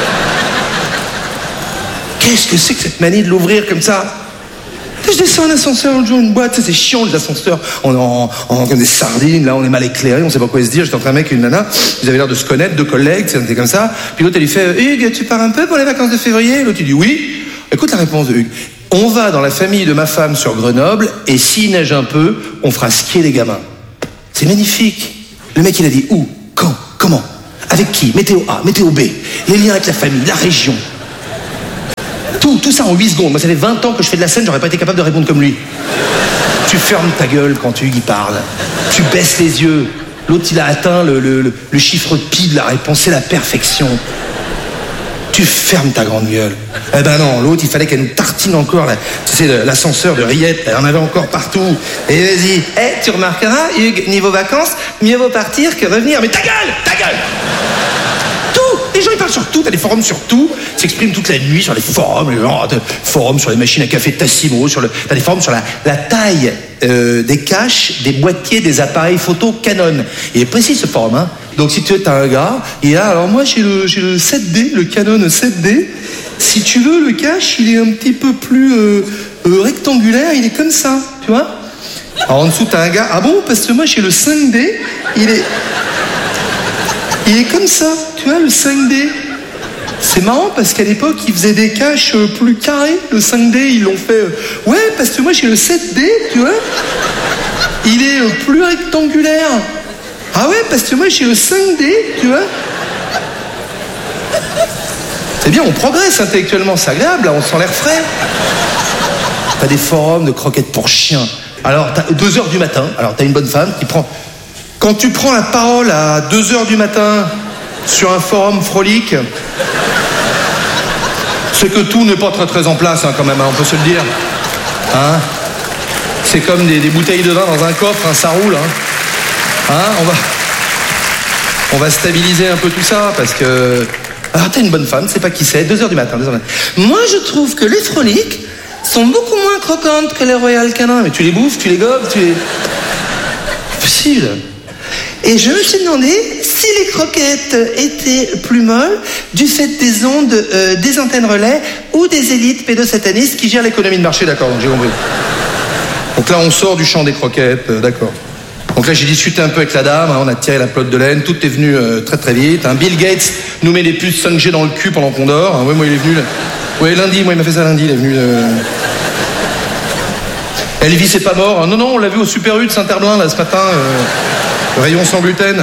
Qu'est-ce que c'est que cette manie de l'ouvrir comme ça? Je descends en ascenseur, l'autre jour, une boîte, c'est chiant les ascenseurs, on comme des sardines, là on est mal éclairés, on sait pas quoi se dire, j'étais entre un mec et une nana, ils avaient l'air de se connaître, deux collègues, c'était comme ça, puis l'autre elle lui fait, Hugues, tu pars un peu pour les vacances de février? L'autre il dit oui. Écoute la réponse de Hugues, on va dans la famille de ma femme sur Grenoble, et s'il neige un peu, on fera skier les gamins. C'est magnifique. Le mec il a dit où, quand, comment, avec qui, météo A, météo B, les liens avec la famille, la région. Tout ça en 8 secondes. Moi, ça fait 20 ans que je fais de la scène, j'aurais pas été capable de répondre comme lui. Tu fermes ta gueule quand Hugues y parle. Tu baisses les yeux. L'autre, il a atteint le chiffre pi de la réponse. C'est la perfection. Tu fermes ta grande gueule. Eh ben non, l'autre, il fallait qu'elle nous tartine encore. Tu sais, l'ascenseur de rillettes, elle en avait encore partout. Et vas-y. Tu remarqueras, Hugues, niveau vacances, mieux vaut partir que revenir. Mais ta gueule! Ta gueule! Les gens ils parlent sur tout, t'as des forums sur tout, ils s'expriment toute la nuit sur les forums, forums sur les machines à café Tassimo, t'as des forums sur la taille des caches, des boîtiers, des appareils photo Canon. Il est précis ce forum, Donc si tu veux, t'as un gars, et là, alors moi j'ai le 7D, le Canon 7D. Si tu veux, le cache, il est un petit peu plus rectangulaire, il est comme ça, tu vois. Alors en dessous t'as un gars, ah bon, parce que moi j'ai le 5D, il est comme ça, tu vois, le 5D. C'est marrant parce qu'à l'époque, ils faisaient des caches plus carrés. Le 5D, ils l'ont fait... ouais, parce que moi, j'ai le 7D, tu vois. Il est plus rectangulaire. Ah ouais, parce que moi, j'ai le 5D, tu vois. C'est bien, on progresse intellectuellement, c'est agréable, là, on sent l'air frais. T'as des forums de croquettes pour chiens. Alors, t'as 2h du matin, alors t'as une bonne femme qui prend... Quand tu prends la parole à 2h du matin sur un forum frolique, c'est que tout n'est pas très très en place quand même, on peut se le dire. C'est comme des bouteilles de vin dans un coffre, ça roule. On va stabiliser un peu tout ça parce que... Alors t'as une bonne femme, c'est pas qui c'est, 2h du matin, 2h du matin. Moi je trouve que les froliques sont beaucoup moins croquantes que les Royal Canin. Mais tu les bouffes, tu les gobes, Possible. Et je me suis demandé si les croquettes étaient plus molles du fait des ondes des antennes relais ou des élites pédosatanistes qui gèrent l'économie de marché, d'accord, donc j'ai compris. Donc là, on sort du champ des croquettes, d'accord. Donc là, j'ai discuté un peu avec la dame, on a tiré la pelote de laine, tout est venu très très vite. Bill Gates nous met des puces 5G dans le cul pendant qu'on dort. Ouais, moi, il est venu... lundi, il m'a fait ça lundi, il est venu... Elvis, c'est pas mort. Non, on l'a vu au Super U de Saint-Herblain, là, ce matin... rayon sans gluten.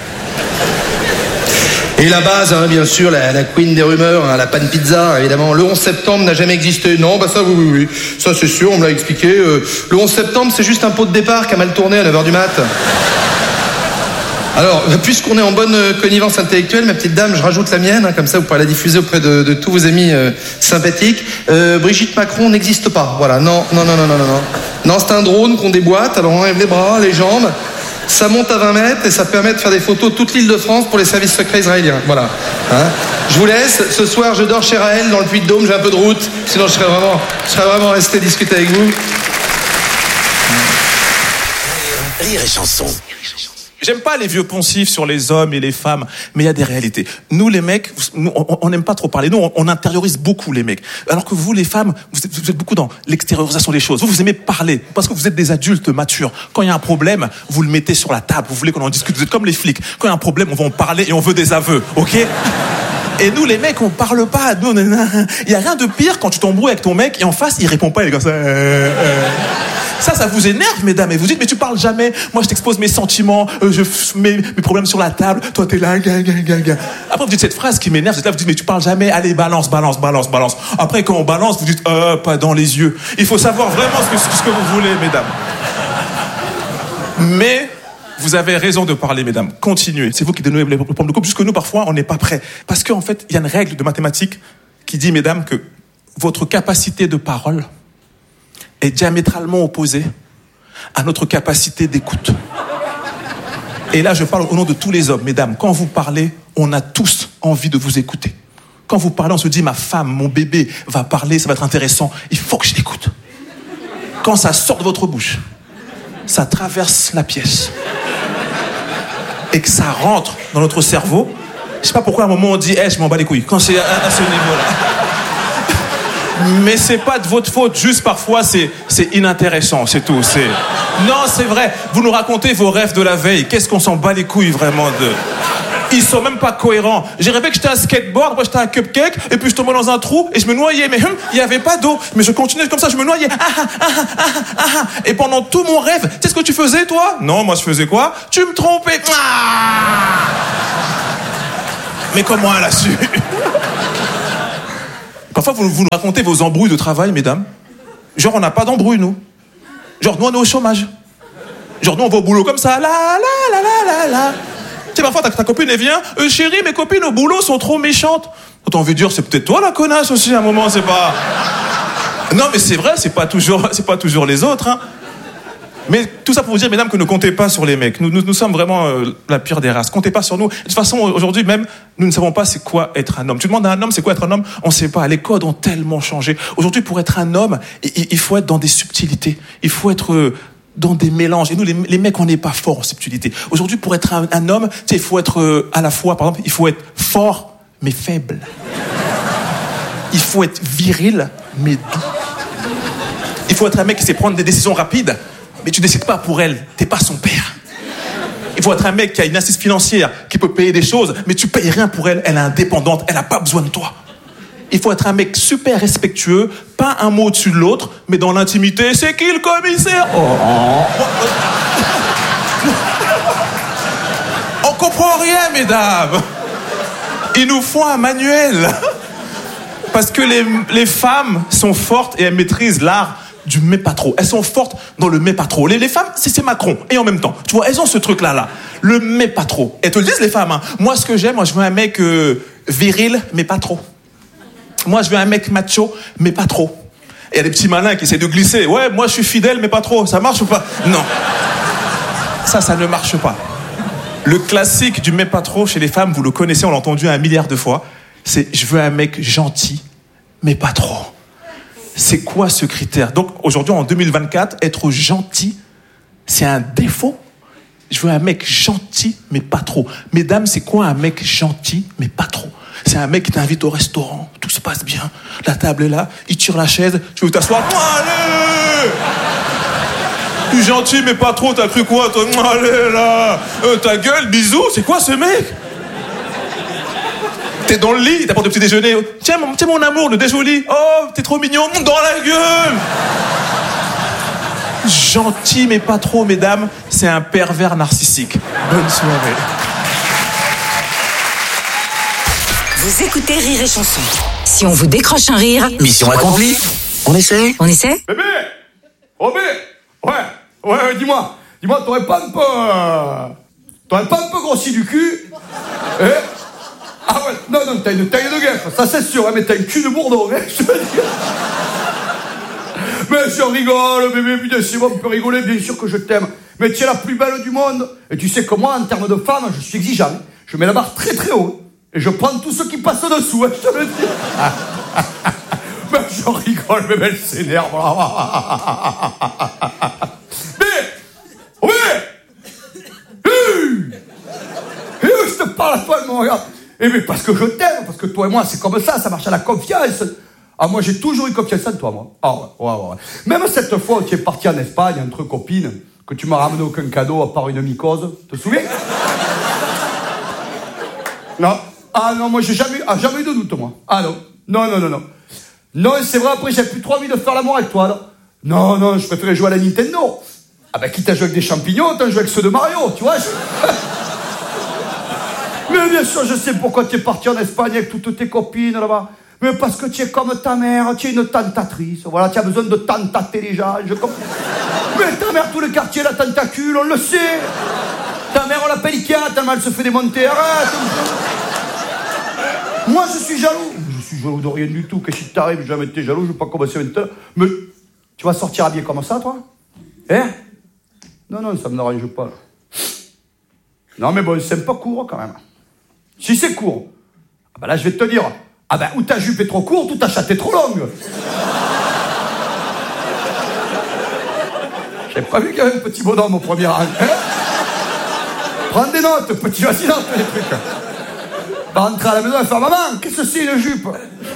Et la base, bien sûr, la queen des rumeurs, la pan pizza, évidemment. Le 11 septembre n'a jamais existé. Non, ça, oui. Ça, c'est sûr, on me l'a expliqué. Le 11 septembre, c'est juste un pot de départ qui a mal tourné à 9h du mat'. Alors, puisqu'on est en bonne connivence intellectuelle, ma petite dame, je rajoute la mienne, comme ça vous pourrez la diffuser auprès de tous vos amis sympathiques. Brigitte Macron n'existe pas. Voilà, non. Non, c'est un drone qu'on déboîte, alors on enlève les bras, les jambes. Ça monte à 20 mètres et ça permet de faire des photos de toute l'île de France pour les services secrets israéliens. Voilà. Je vous laisse. Ce soir, je dors chez Raël dans le Puy-de-Dôme. J'ai un peu de route. Sinon, je serais vraiment resté discuter avec vous. Rire et chanson. J'aime pas les vieux poncifs sur les hommes et les femmes, mais il y a des réalités. Nous, les mecs, on n'aime pas trop parler. Nous, on intériorise beaucoup les mecs. Alors que vous, les femmes, vous êtes beaucoup dans l'extériorisation des choses. Vous aimez parler, parce que vous êtes des adultes matures. Quand il y a un problème, vous le mettez sur la table. Vous voulez qu'on en discute. Vous êtes comme les flics. Quand il y a un problème, on va en parler et on veut des aveux, ok ? Et nous, les mecs, on parle pas. Nous, il y a rien de pire quand tu t'embrouilles avec ton mec et en face, il répond pas. Il est comme ça. Ça vous énerve, mesdames. Et vous dites, mais tu parles jamais. Moi, je t'expose mes sentiments. Je mets mes problèmes sur la table. Toi, t'es là. Après, vous dites cette phrase qui m'énerve. Vous êtes là, vous dites, mais tu parles jamais. Allez, balance. Après, quand on balance, vous dites, pas dans les yeux. Il faut savoir vraiment ce que vous voulez, mesdames. Mais... vous avez raison de parler, mesdames. Continuez. C'est vous qui donnez les problèmes de couple. Jusque nous, parfois, on n'est pas prêts. Parce qu'en fait, il y a une règle de mathématiques qui dit, mesdames, que votre capacité de parole est diamétralement opposée à notre capacité d'écoute. Et là, je parle au nom de tous les hommes. Mesdames, quand vous parlez, on a tous envie de vous écouter. Quand vous parlez, on se dit, ma femme, mon bébé va parler, ça va être intéressant. Il faut que je l'écoute. Quand ça sort de votre bouche, ça traverse la pièce et que ça rentre dans notre cerveau, je sais pas pourquoi à un moment on dit, je m'en bats les couilles. Quand c'est à ce niveau-là. Mais c'est pas de votre faute, juste parfois c'est inintéressant, c'est tout. Non, c'est vrai. Vous nous racontez vos rêves de la veille. Qu'est-ce qu'on s'en bat les couilles vraiment de... Ils sont même pas cohérents. J'ai rêvé que j'étais un skateboard, après j'étais un cupcake, et puis je tombais dans un trou et je me noyais. Mais il y avait pas d'eau. Mais je continuais comme ça, je me noyais. Et pendant tout mon rêve, tu sais ce que tu faisais toi? Non, moi je faisais quoi? Tu me trompais. Mais comment elle a su? Parfois, vous nous racontez vos embrouilles de travail, mesdames. Genre, on n'a pas d'embrouille, nous. Genre, nous, on est au chômage. Genre, nous, on va au boulot comme ça. La. Tu sais, parfois, ta copine, elle vient. Chérie, mes copines au boulot sont trop méchantes. T'as envie de dire, c'est peut-être toi, la connasse, aussi, à un moment, c'est pas... Non, mais c'est vrai, c'est pas toujours les autres, hein. Mais tout ça pour vous dire, mesdames, que ne comptez pas sur les mecs. Nous sommes vraiment la pire des races. Comptez pas sur nous. De toute façon, aujourd'hui même, nous ne savons pas c'est quoi être un homme. Tu demandes à un homme c'est quoi être un homme, on ne sait pas. Les codes ont tellement changé. Aujourd'hui, pour être un homme, il faut être dans des subtilités. Il faut être dans des mélanges. Et nous, les mecs, on n'est pas forts en subtilité. Aujourd'hui, pour être un homme, tu sais, il faut être à la fois, par exemple, il faut être fort mais faible. Il faut être viril mais doux. Il faut être un mec qui sait prendre des décisions rapides. Mais tu décides pas pour elle, t'es pas son père. Il faut être un mec qui a une assise financière, qui peut payer des choses, mais tu payes rien pour elle, elle est indépendante, elle a pas besoin de toi. Il faut être un mec super respectueux, pas un mot au-dessus de l'autre, mais dans l'intimité, c'est qui le commissaire? On comprend rien, mesdames. Il nous faut un manuel. Parce que les femmes sont fortes et elles maîtrisent l'art du mais pas trop. Elles sont fortes dans le mais pas trop. Les femmes, c'est Macron. Et en même temps, tu vois, elles ont ce truc-là. Le mais pas trop. Elles te le disent, les femmes. Hein. Moi, ce que j'aime, je veux un mec viril, mais pas trop. Moi, je veux un mec macho, mais pas trop. Et il y a des petits malins qui essaient de glisser. Ouais, moi, je suis fidèle, mais pas trop. Ça marche ou pas? Non. Ça ne marche pas. Le classique du mais pas trop chez les femmes, vous le connaissez, on l'a entendu 1 milliard de fois. C'est je veux un mec gentil, mais pas trop. C'est quoi ce critère? Donc aujourd'hui, en 2024, être gentil, c'est un défaut. Je veux un mec gentil, mais pas trop. Mesdames, c'est quoi un mec gentil, mais pas trop? C'est un mec qui t'invite au restaurant, tout se passe bien, la table est là, il tire la chaise, tu veux t'asseoir, allez! Tu es gentil, mais pas trop, t'as cru quoi, toi? Allez là! Ta gueule, bisous, c'est quoi ce mec? T'es dans le lit, t'apportes le petit déjeuner. Tiens mon amour, le déjoli. Oh, t'es trop mignon. Dans la gueule. Gentil, mais pas trop, mesdames. C'est un pervers narcissique. Bonne soirée. Vous écoutez Rire et Chanson. Si on vous décroche un rire... Mission accomplie. On essaie? On essaie? Bébé! Ouais, dis-moi, t'aurais pas un peu grossi du cul? Ah ouais, non, t'as une taille de guêpe, ça c'est sûr, hein, mais t'as une cul de bourdon, hein, je veux dire. Mais je rigole, bébé, bien sûr, on peut rigoler, bien sûr que je t'aime. Mais tu es la plus belle du monde. Et tu sais que moi, en termes de femme, je suis exigeant. Je mets la barre très très haut. Et je prends tout ce qui passe dessous, hein, je te le dis. Mais je rigole, bébé, elle s'énerve. Je te parle à toi, elle me regarde. Mais parce que je t'aime, parce que toi et moi, c'est comme ça marche à la confiance. Ah, moi, j'ai toujours eu confiance en toi, moi. Ah, ouais. Même cette fois où tu es parti en Espagne entre copines, que tu m'as ramené aucun cadeau à part une mycose, te souviens? Non. Ah non, moi, j'ai jamais eu de doute, moi. Ah non. Non. Non, c'est vrai, après, j'ai plus trop envie de faire l'amour avec toi, là. Non, je préférais jouer à la Nintendo. Ah ben, quitte à jouer avec des champignons, t'as joué avec ceux de Mario, tu vois. Mais bien sûr, je sais pourquoi tu es parti en Espagne avec toutes tes copines là-bas. Mais parce que tu es comme ta mère, tu es une tentatrice. Voilà, tu as besoin de tentater les gens. Mais ta mère, tout le quartier, la tentacule, on le sait. Ta mère, on l'appelle Ikea, tellement elle se fait démonter. Arrête. Moi, je suis jaloux. Je suis jaloux de rien du tout. Qu'est-ce qui t'arrive? J'ai jamais été jaloux, je vais pas commencer maintenant. Mais tu vas sortir habillé comme ça, toi? Hein? Non, ça me n'arrange pas. Non, mais bon, c'est pas court quand même. Si c'est court, ah ben là, je vais te dire, Ah ben, ou ta jupe est trop courte, ou ta chatte est trop longue. J'ai pas vu qu'il y avait un petit bonhomme au premier rang. Hein? Prends des notes, petit, vas-y, note les trucs. Va rentrer à la maison et faire, maman, qu'est-ce que c'est une jupe?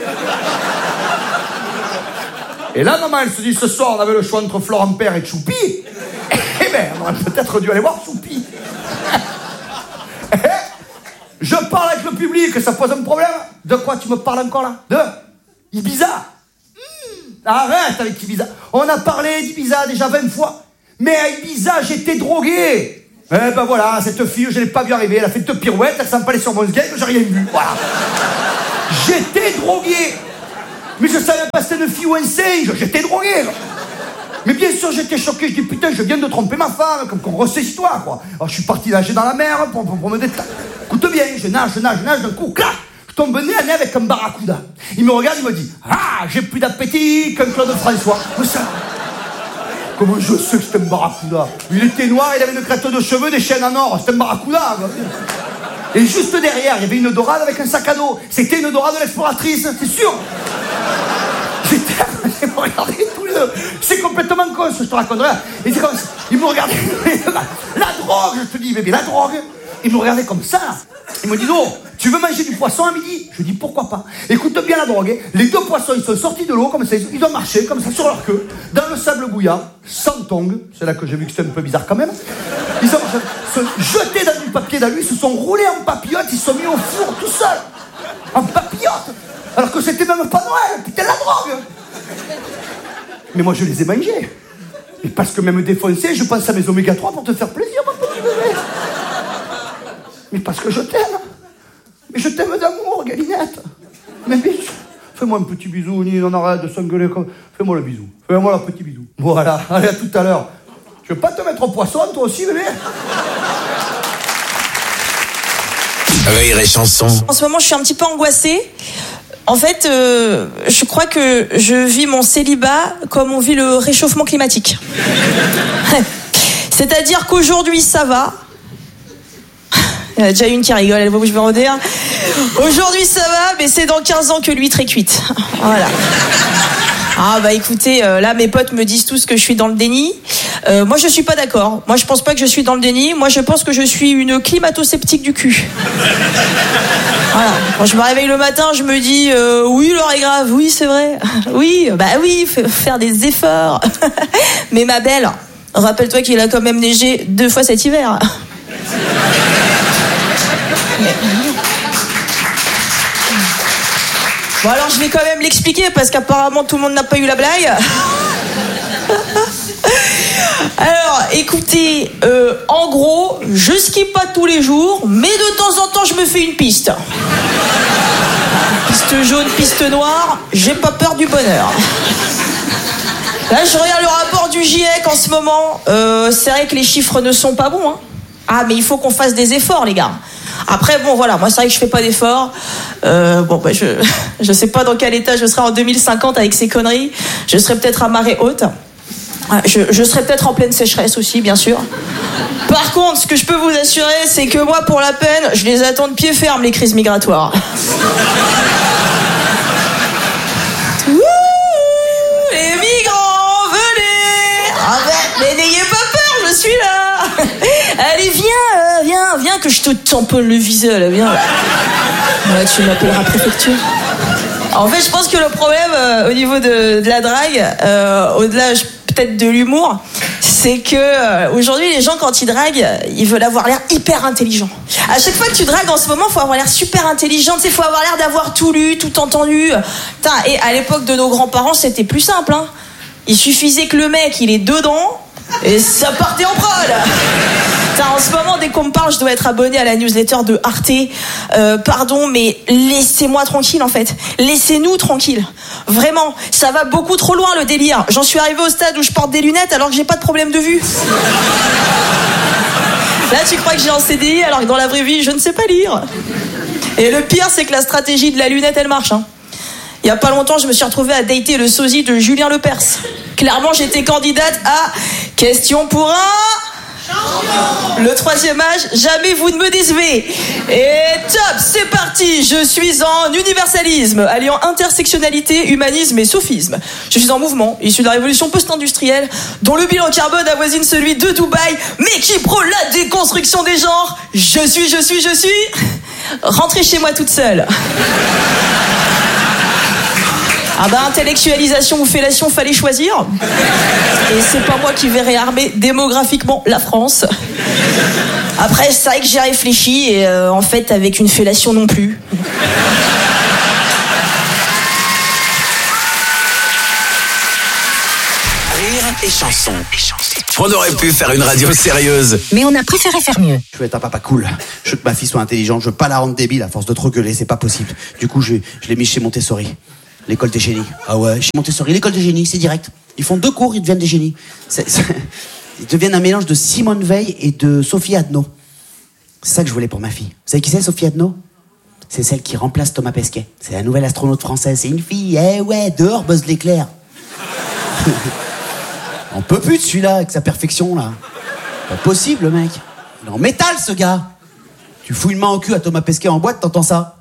Et là, maman, elle se dit, ce soir, on avait le choix entre Florent Père et Choupi. Eh ben, on aurait peut-être dû aller voir Choupi. Je parle avec le public, ça pose un problème. De quoi tu me parles encore là? De Ibiza. Arrête avec Ibiza. On a parlé d'Ibiza déjà 20 fois. Mais à Ibiza, j'étais drogué. Eh ben voilà, cette fille, je l'ai pas vu arriver. Elle a fait deux pirouettes, elle s'est empalée sur mon sgeg, j'ai rien vu. Voilà. J'étais drogué. Mais je savais pas si c'était une fille ou un singe. J'étais drogué. Mais bien sûr, j'étais choqué. Je dis, putain, je viens de tromper ma femme. Comme qu'on ressaisit-toi, quoi. Alors, je suis parti nager dans la mer pour me détendre. Écoute bien, je nage. D'un coup, clac, je tombe nez à nez avec un barracuda. Il me regarde, il me dit, ah, j'ai plus d'appétit qu'un Claude François. Mais ça... Comment je sais que c'était un barracuda? Il était noir, il avait une crête de cheveux, des chaînes en or. C'était un barracuda. Et juste derrière, il y avait une dorade avec un sac à dos. C'était une dorade de l'exploratrice, c'est sûr. Ils me regardaient tous les deux. C'est complètement con ce que je te raconterai. Et c'est comme ça. Ils me regardaient. La drogue, je te dis, bébé, la drogue. Ils me regardaient comme ça. Ils me disent, oh, tu veux manger du poisson à midi? Je dis, pourquoi pas? Écoute bien la drogue. Les deux poissons, ils sont sortis de l'eau, comme ça. Ils ont marché, comme ça, sur leur queue, dans le sable bouillant, sans tongs. C'est là que j'ai vu que c'était un peu bizarre quand même. Ils ont se jeté dans du papier d'alu, ils se sont roulés en papillote, ils se sont mis au four tout seuls. En papillote. Alors que c'était même pas Noël, putain, la drogue. Mais moi, je les ai mangés. Et parce que même défoncé, je pense à mes oméga 3 pour te faire plaisir, mon petit bébé. Mais parce que je t'aime. Mais je t'aime d'amour, Galinette. Mais bien sûr. Fais-moi un petit bisou, Nine, on arrête de s'engueuler comme... Fais-moi le bisou. Fais-moi le petit bisou. Voilà, allez, à tout à l'heure. Tu veux pas te mettre au poisson, toi aussi, bébé? Rire et chanson. En ce moment, je suis un petit peu angoissée. En fait, je crois que je vis mon célibat comme on vit le réchauffement climatique. C'est-à-dire qu'aujourd'hui, ça va. Il y en a déjà une qui rigole, elle voit où je veux en dire. Aujourd'hui, ça va, mais c'est dans 15 ans que l'huître est cuite. Voilà. Ah bah écoutez, là mes potes me disent tous que je suis dans le déni. Moi je suis pas d'accord. Moi je pense pas que je suis dans le déni. Moi je pense que je suis une climato-sceptique du cul. Voilà. Quand je me réveille le matin, je me dis oui l'heure est grave, oui c'est vrai. Oui, bah oui, faire des efforts. Mais ma belle, rappelle-toi qu'il a quand même neigé 2 fois cet hiver. Bon alors je vais quand même l'expliquer parce qu'apparemment tout le monde n'a pas eu la blague. Alors écoutez, en gros, je skie pas tous les jours, mais de temps en temps je me fais une piste. Piste jaune, piste noire, j'ai pas peur du bonheur. Là je regarde le rapport du GIEC en ce moment, c'est vrai que les chiffres ne sont pas bons, hein. Ah mais il faut qu'on fasse des efforts les gars. Après bon voilà, moi c'est vrai que je fais pas d'efforts. Bon bah je sais pas dans quel état je serai en 2050 avec ces conneries. Je serai peut-être à marée haute. Je serai peut-être en pleine sécheresse aussi bien sûr. Par contre ce que je peux vous assurer c'est que moi pour la peine je les attends de pied ferme les crises migratoires. Ouh, les migrants venez. Ah mais n'ayez pas peur, je suis là. Allez viens que je te tamponne le visage là, viens. Ouais, tu m'appelleras préfecture. En fait je pense que le problème au niveau de la drague, au-delà peut-être de l'humour, c'est que aujourd'hui les gens quand ils draguent, ils veulent avoir l'air hyper intelligent. À chaque fois que tu dragues en ce moment, faut avoir l'air super intelligent, il faut avoir l'air d'avoir tout lu, tout entendu. Et à l'époque de nos grands-parents, c'était plus simple, hein. Il suffisait que le mec, il est dedans et ça partait en prod. En ce moment, dès qu'on me parle, je dois être abonné à la newsletter de Arte. Pardon, mais laissez-moi tranquille en fait. Laissez-nous tranquille. Vraiment, ça va beaucoup trop loin le délire. J'en suis arrivé au stade où je porte des lunettes alors que j'ai pas de problème de vue. Là, tu crois que j'ai un CDI alors que dans la vraie vie, je ne sais pas lire. Et le pire, c'est que la stratégie de la lunette, elle marche, hein. Il y a pas longtemps, je me suis retrouvée à dater le sosie de Julien Lepers. Clairement, j'étais candidate à question pour un Le troisième âge, jamais vous ne me décevez. Et top, c'est parti. Je suis en universalisme, alliant intersectionnalité, humanisme et sophisme. Je suis en mouvement, issu de la révolution post-industrielle, dont le bilan carbone avoisine celui de Dubaï, mais qui prône la déconstruction des genres. Je suis. Rentrez chez moi toute seule. Ah bah, intellectualisation ou fellation, fallait choisir. Et c'est pas moi qui vais réarmer démographiquement la France. Après, c'est vrai que j'ai réfléchi et en fait, avec une fellation non plus. Rire et chanson. On aurait pu faire une radio sérieuse. Mais on a préféré faire mieux. Je veux être un papa cool. Je veux que ma fille soit intelligente. Je veux pas la rendre débile à force de trop gueuler. C'est pas possible. Du coup, je l'ai mis chez Montessori. L'école des génies. Ah ouais, chez Montessori, l'école des génies, c'est direct. Ils font 2 cours, ils deviennent des génies. Ils deviennent un mélange de Simone Veil et de Sophie Adno. C'est ça que je voulais pour ma fille. Vous savez qui c'est, Sophie Adno? C'est celle qui remplace Thomas Pesquet. C'est la nouvelle astronaute française. C'est une fille, dehors, Buzz l'éclair. On peut plus de celui-là, avec sa perfection, là. Pas possible, le mec. Il est en métal, ce gars. Tu fous une main au cul à Thomas Pesquet en boîte, t'entends ça?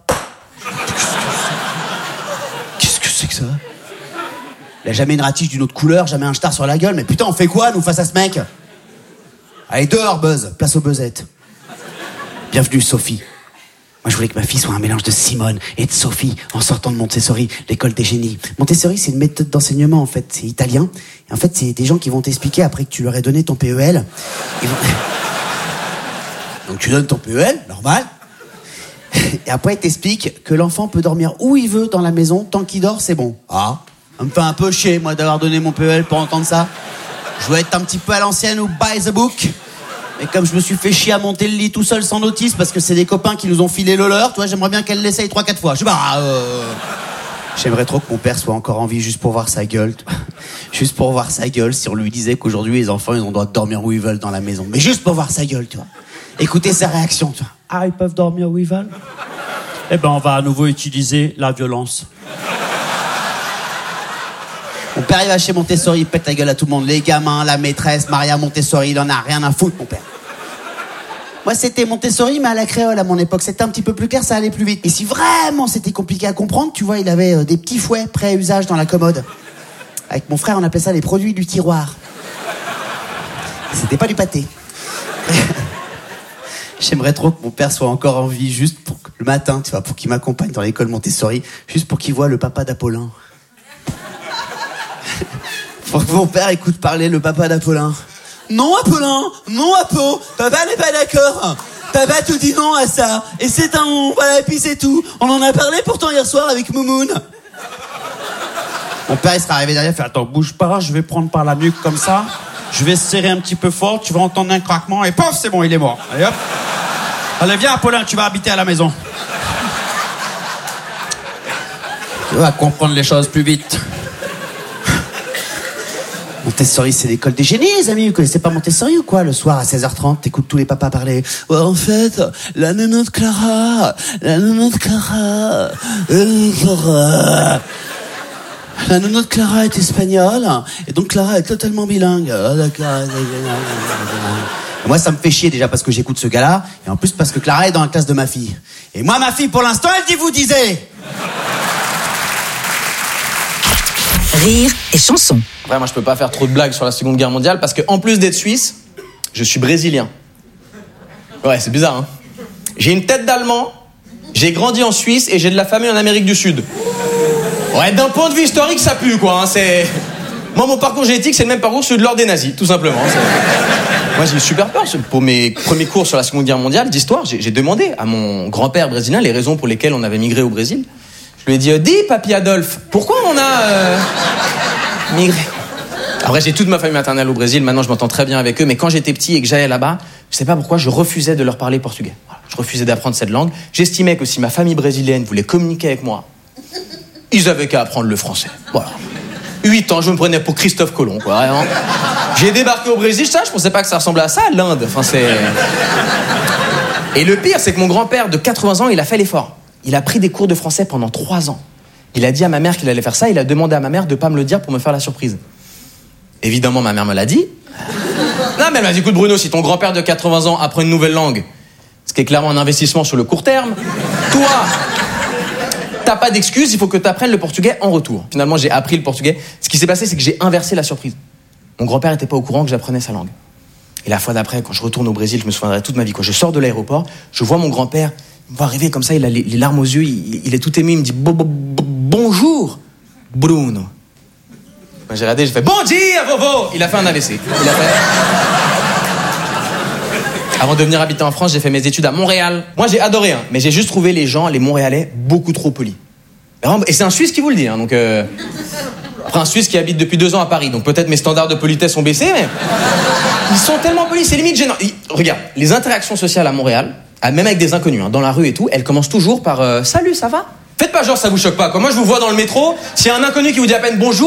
Ça. Il a jamais une ratiche d'une autre couleur, jamais un star sur la gueule, mais putain, on fait quoi, nous, face à ce mec? Allez, dehors, Buzz, place aux buzzettes. Bienvenue, Sophie. Moi, je voulais que ma fille soit un mélange de Simone et de Sophie en sortant de Montessori, l'école des génies. Montessori, c'est une méthode d'enseignement, en fait, c'est italien. Et en fait, c'est des gens qui vont t'expliquer après que tu leur aies donné ton PEL. Donc, tu donnes ton PEL, normal. Et après, il t'explique que l'enfant peut dormir où il veut dans la maison, tant qu'il dort, c'est bon. Ah, ça me fait un peu chier, moi, d'avoir donné mon PEL pour entendre ça. Je veux être un petit peu à l'ancienne ou by the book. Et comme je me suis fait chier à monter le lit tout seul sans notice, parce que c'est des copains qui nous ont filé le leur, tu vois, j'aimerais bien qu'elle l'essaye 3-4 fois. Je sais pas, j'aimerais trop que mon père soit encore en vie juste pour voir sa gueule. Juste pour voir sa gueule, si on lui disait qu'aujourd'hui, les enfants, ils ont le droit de dormir où ils veulent dans la maison. Mais juste pour voir sa gueule, tu vois. Écoutez sa réaction, tu vois. Ah, ils peuvent dormir où ils veulent? Eh ben, on va à nouveau utiliser la violence. Mon père, il va chez Montessori, il pète la gueule à tout le monde. Les gamins, la maîtresse, Maria Montessori, il en a rien à foutre, mon père. Moi, c'était Montessori, mais à la créole à mon époque. C'était un petit peu plus clair, ça allait plus vite. Et si vraiment c'était compliqué à comprendre, tu vois, il avait des petits fouets prêts à usage dans la commode. Avec mon frère, on appelait ça les produits du tiroir. C'était pas du pâté. J'aimerais trop que mon père soit encore en vie, juste pour le matin, tu vois, pour qu'il m'accompagne dans l'école Montessori, juste pour qu'il voit le papa d'Apollin. Pour que mon père écoute parler le papa d'Apollin. Non, Apollin, non, Apo, papa n'est pas d'accord. Papa te dit non à ça, et c'est un non, voilà, et puis c'est tout. On en a parlé pourtant hier soir avec Moumoun. Mon père, il serait arrivé derrière, il fait attends, bouge pas, je vais prendre par la nuque comme ça, je vais serrer un petit peu fort, tu vas entendre un craquement, et pof, c'est bon, il est mort. Allez hop. Allez, viens, Apollin, tu vas habiter à la maison. Tu vas comprendre les choses plus vite. Montessori, c'est l'école des génies, les amis. Vous connaissez pas Montessori ou quoi? Le soir, à 16h30, t'écoutes tous les papas parler. Ouais, en fait, la nounou de Clara, la nounou de Clara, la nounou de Clara est espagnole, et donc Clara est totalement bilingue. Ah, d'accord. Moi, ça me fait chier déjà parce que j'écoute ce gars-là, et en plus parce que Clara est dans la classe de ma fille. Et moi, ma fille, pour l'instant, elle dit vous disiez. Rire et chanson. Après, moi, je peux pas faire trop de blagues sur la Seconde Guerre mondiale parce que, en plus d'être suisse, je suis brésilien. Ouais, c'est bizarre, hein. J'ai une tête d'Allemand, j'ai grandi en Suisse et j'ai de la famille en Amérique du Sud. Ouais, d'un point de vue historique, ça pue, quoi. Hein. C'est... Moi, mon parcours génétique, c'est le même parcours que celui de l'ordre des nazis, tout simplement. Moi, j'ai eu super peur. Pour mes premiers cours sur la Seconde Guerre mondiale d'histoire, j'ai demandé à mon grand-père brésilien les raisons pour lesquelles on avait migré au Brésil. Je lui ai dit, dis, papy Adolphe, pourquoi on a migré? Après, j'ai toute ma famille maternelle au Brésil, maintenant je m'entends très bien avec eux, mais quand j'étais petit et que j'allais là-bas, je sais pas pourquoi, je refusais de leur parler portugais. Voilà, je refusais d'apprendre cette langue. J'estimais que si ma famille brésilienne voulait communiquer avec moi, ils avaient qu'à apprendre le français. Voilà. 8 ans, je me prenais pour Christophe Colomb, quoi, vraiment. J'ai débarqué au Brésil, ça, je pensais pas que ça ressemblait à ça, l'Inde. Enfin, c'est... Et le pire, c'est que mon grand-père de 80 ans, il a fait l'effort. Il a pris des cours de français pendant 3 ans. Il a dit à ma mère qu'il allait faire ça, il a demandé à ma mère de pas me le dire pour me faire la surprise. Évidemment, ma mère me l'a dit. Non, mais elle m'a dit, écoute Bruno, si ton grand-père de 80 ans apprend une nouvelle langue, ce qui est clairement un investissement sur le court terme, toi, t'as pas d'excuse, il faut que tu apprennes le portugais en retour. Finalement, j'ai appris le portugais. Ce qui s'est passé, c'est que j'ai inversé la surprise. Mon grand-père était pas au courant que j'apprenais sa langue. Et la fois d'après, quand je retourne au Brésil, je me souviendrai toute ma vie. Quand je sors de l'aéroport, je vois mon grand-père, il me voit arriver comme ça, il a les larmes aux yeux, il est tout ému, il me dit bonjour, Bruno. Quand j'ai regardé, j'ai fait bon dia, Vovo. Il a fait un AVC. Avant de venir habiter en France, j'ai fait mes études à Montréal. Moi, j'ai adoré, mais j'ai juste trouvé les gens, les Montréalais, beaucoup trop polis. Et c'est un Suisse qui vous le dit, donc. Après, un Suisse qui habite depuis 2 ans à Paris, donc peut-être mes standards de politesse ont baissé, mais ils sont tellement polis, c'est limite gênant. Regarde, les interactions sociales à Montréal, même avec des inconnus, dans la rue et tout, elles commencent toujours par salut, ça va? Faites pas genre ça vous choque pas. Quand moi je vous vois dans le métro, s'il y a un inconnu qui vous dit à peine bonjour,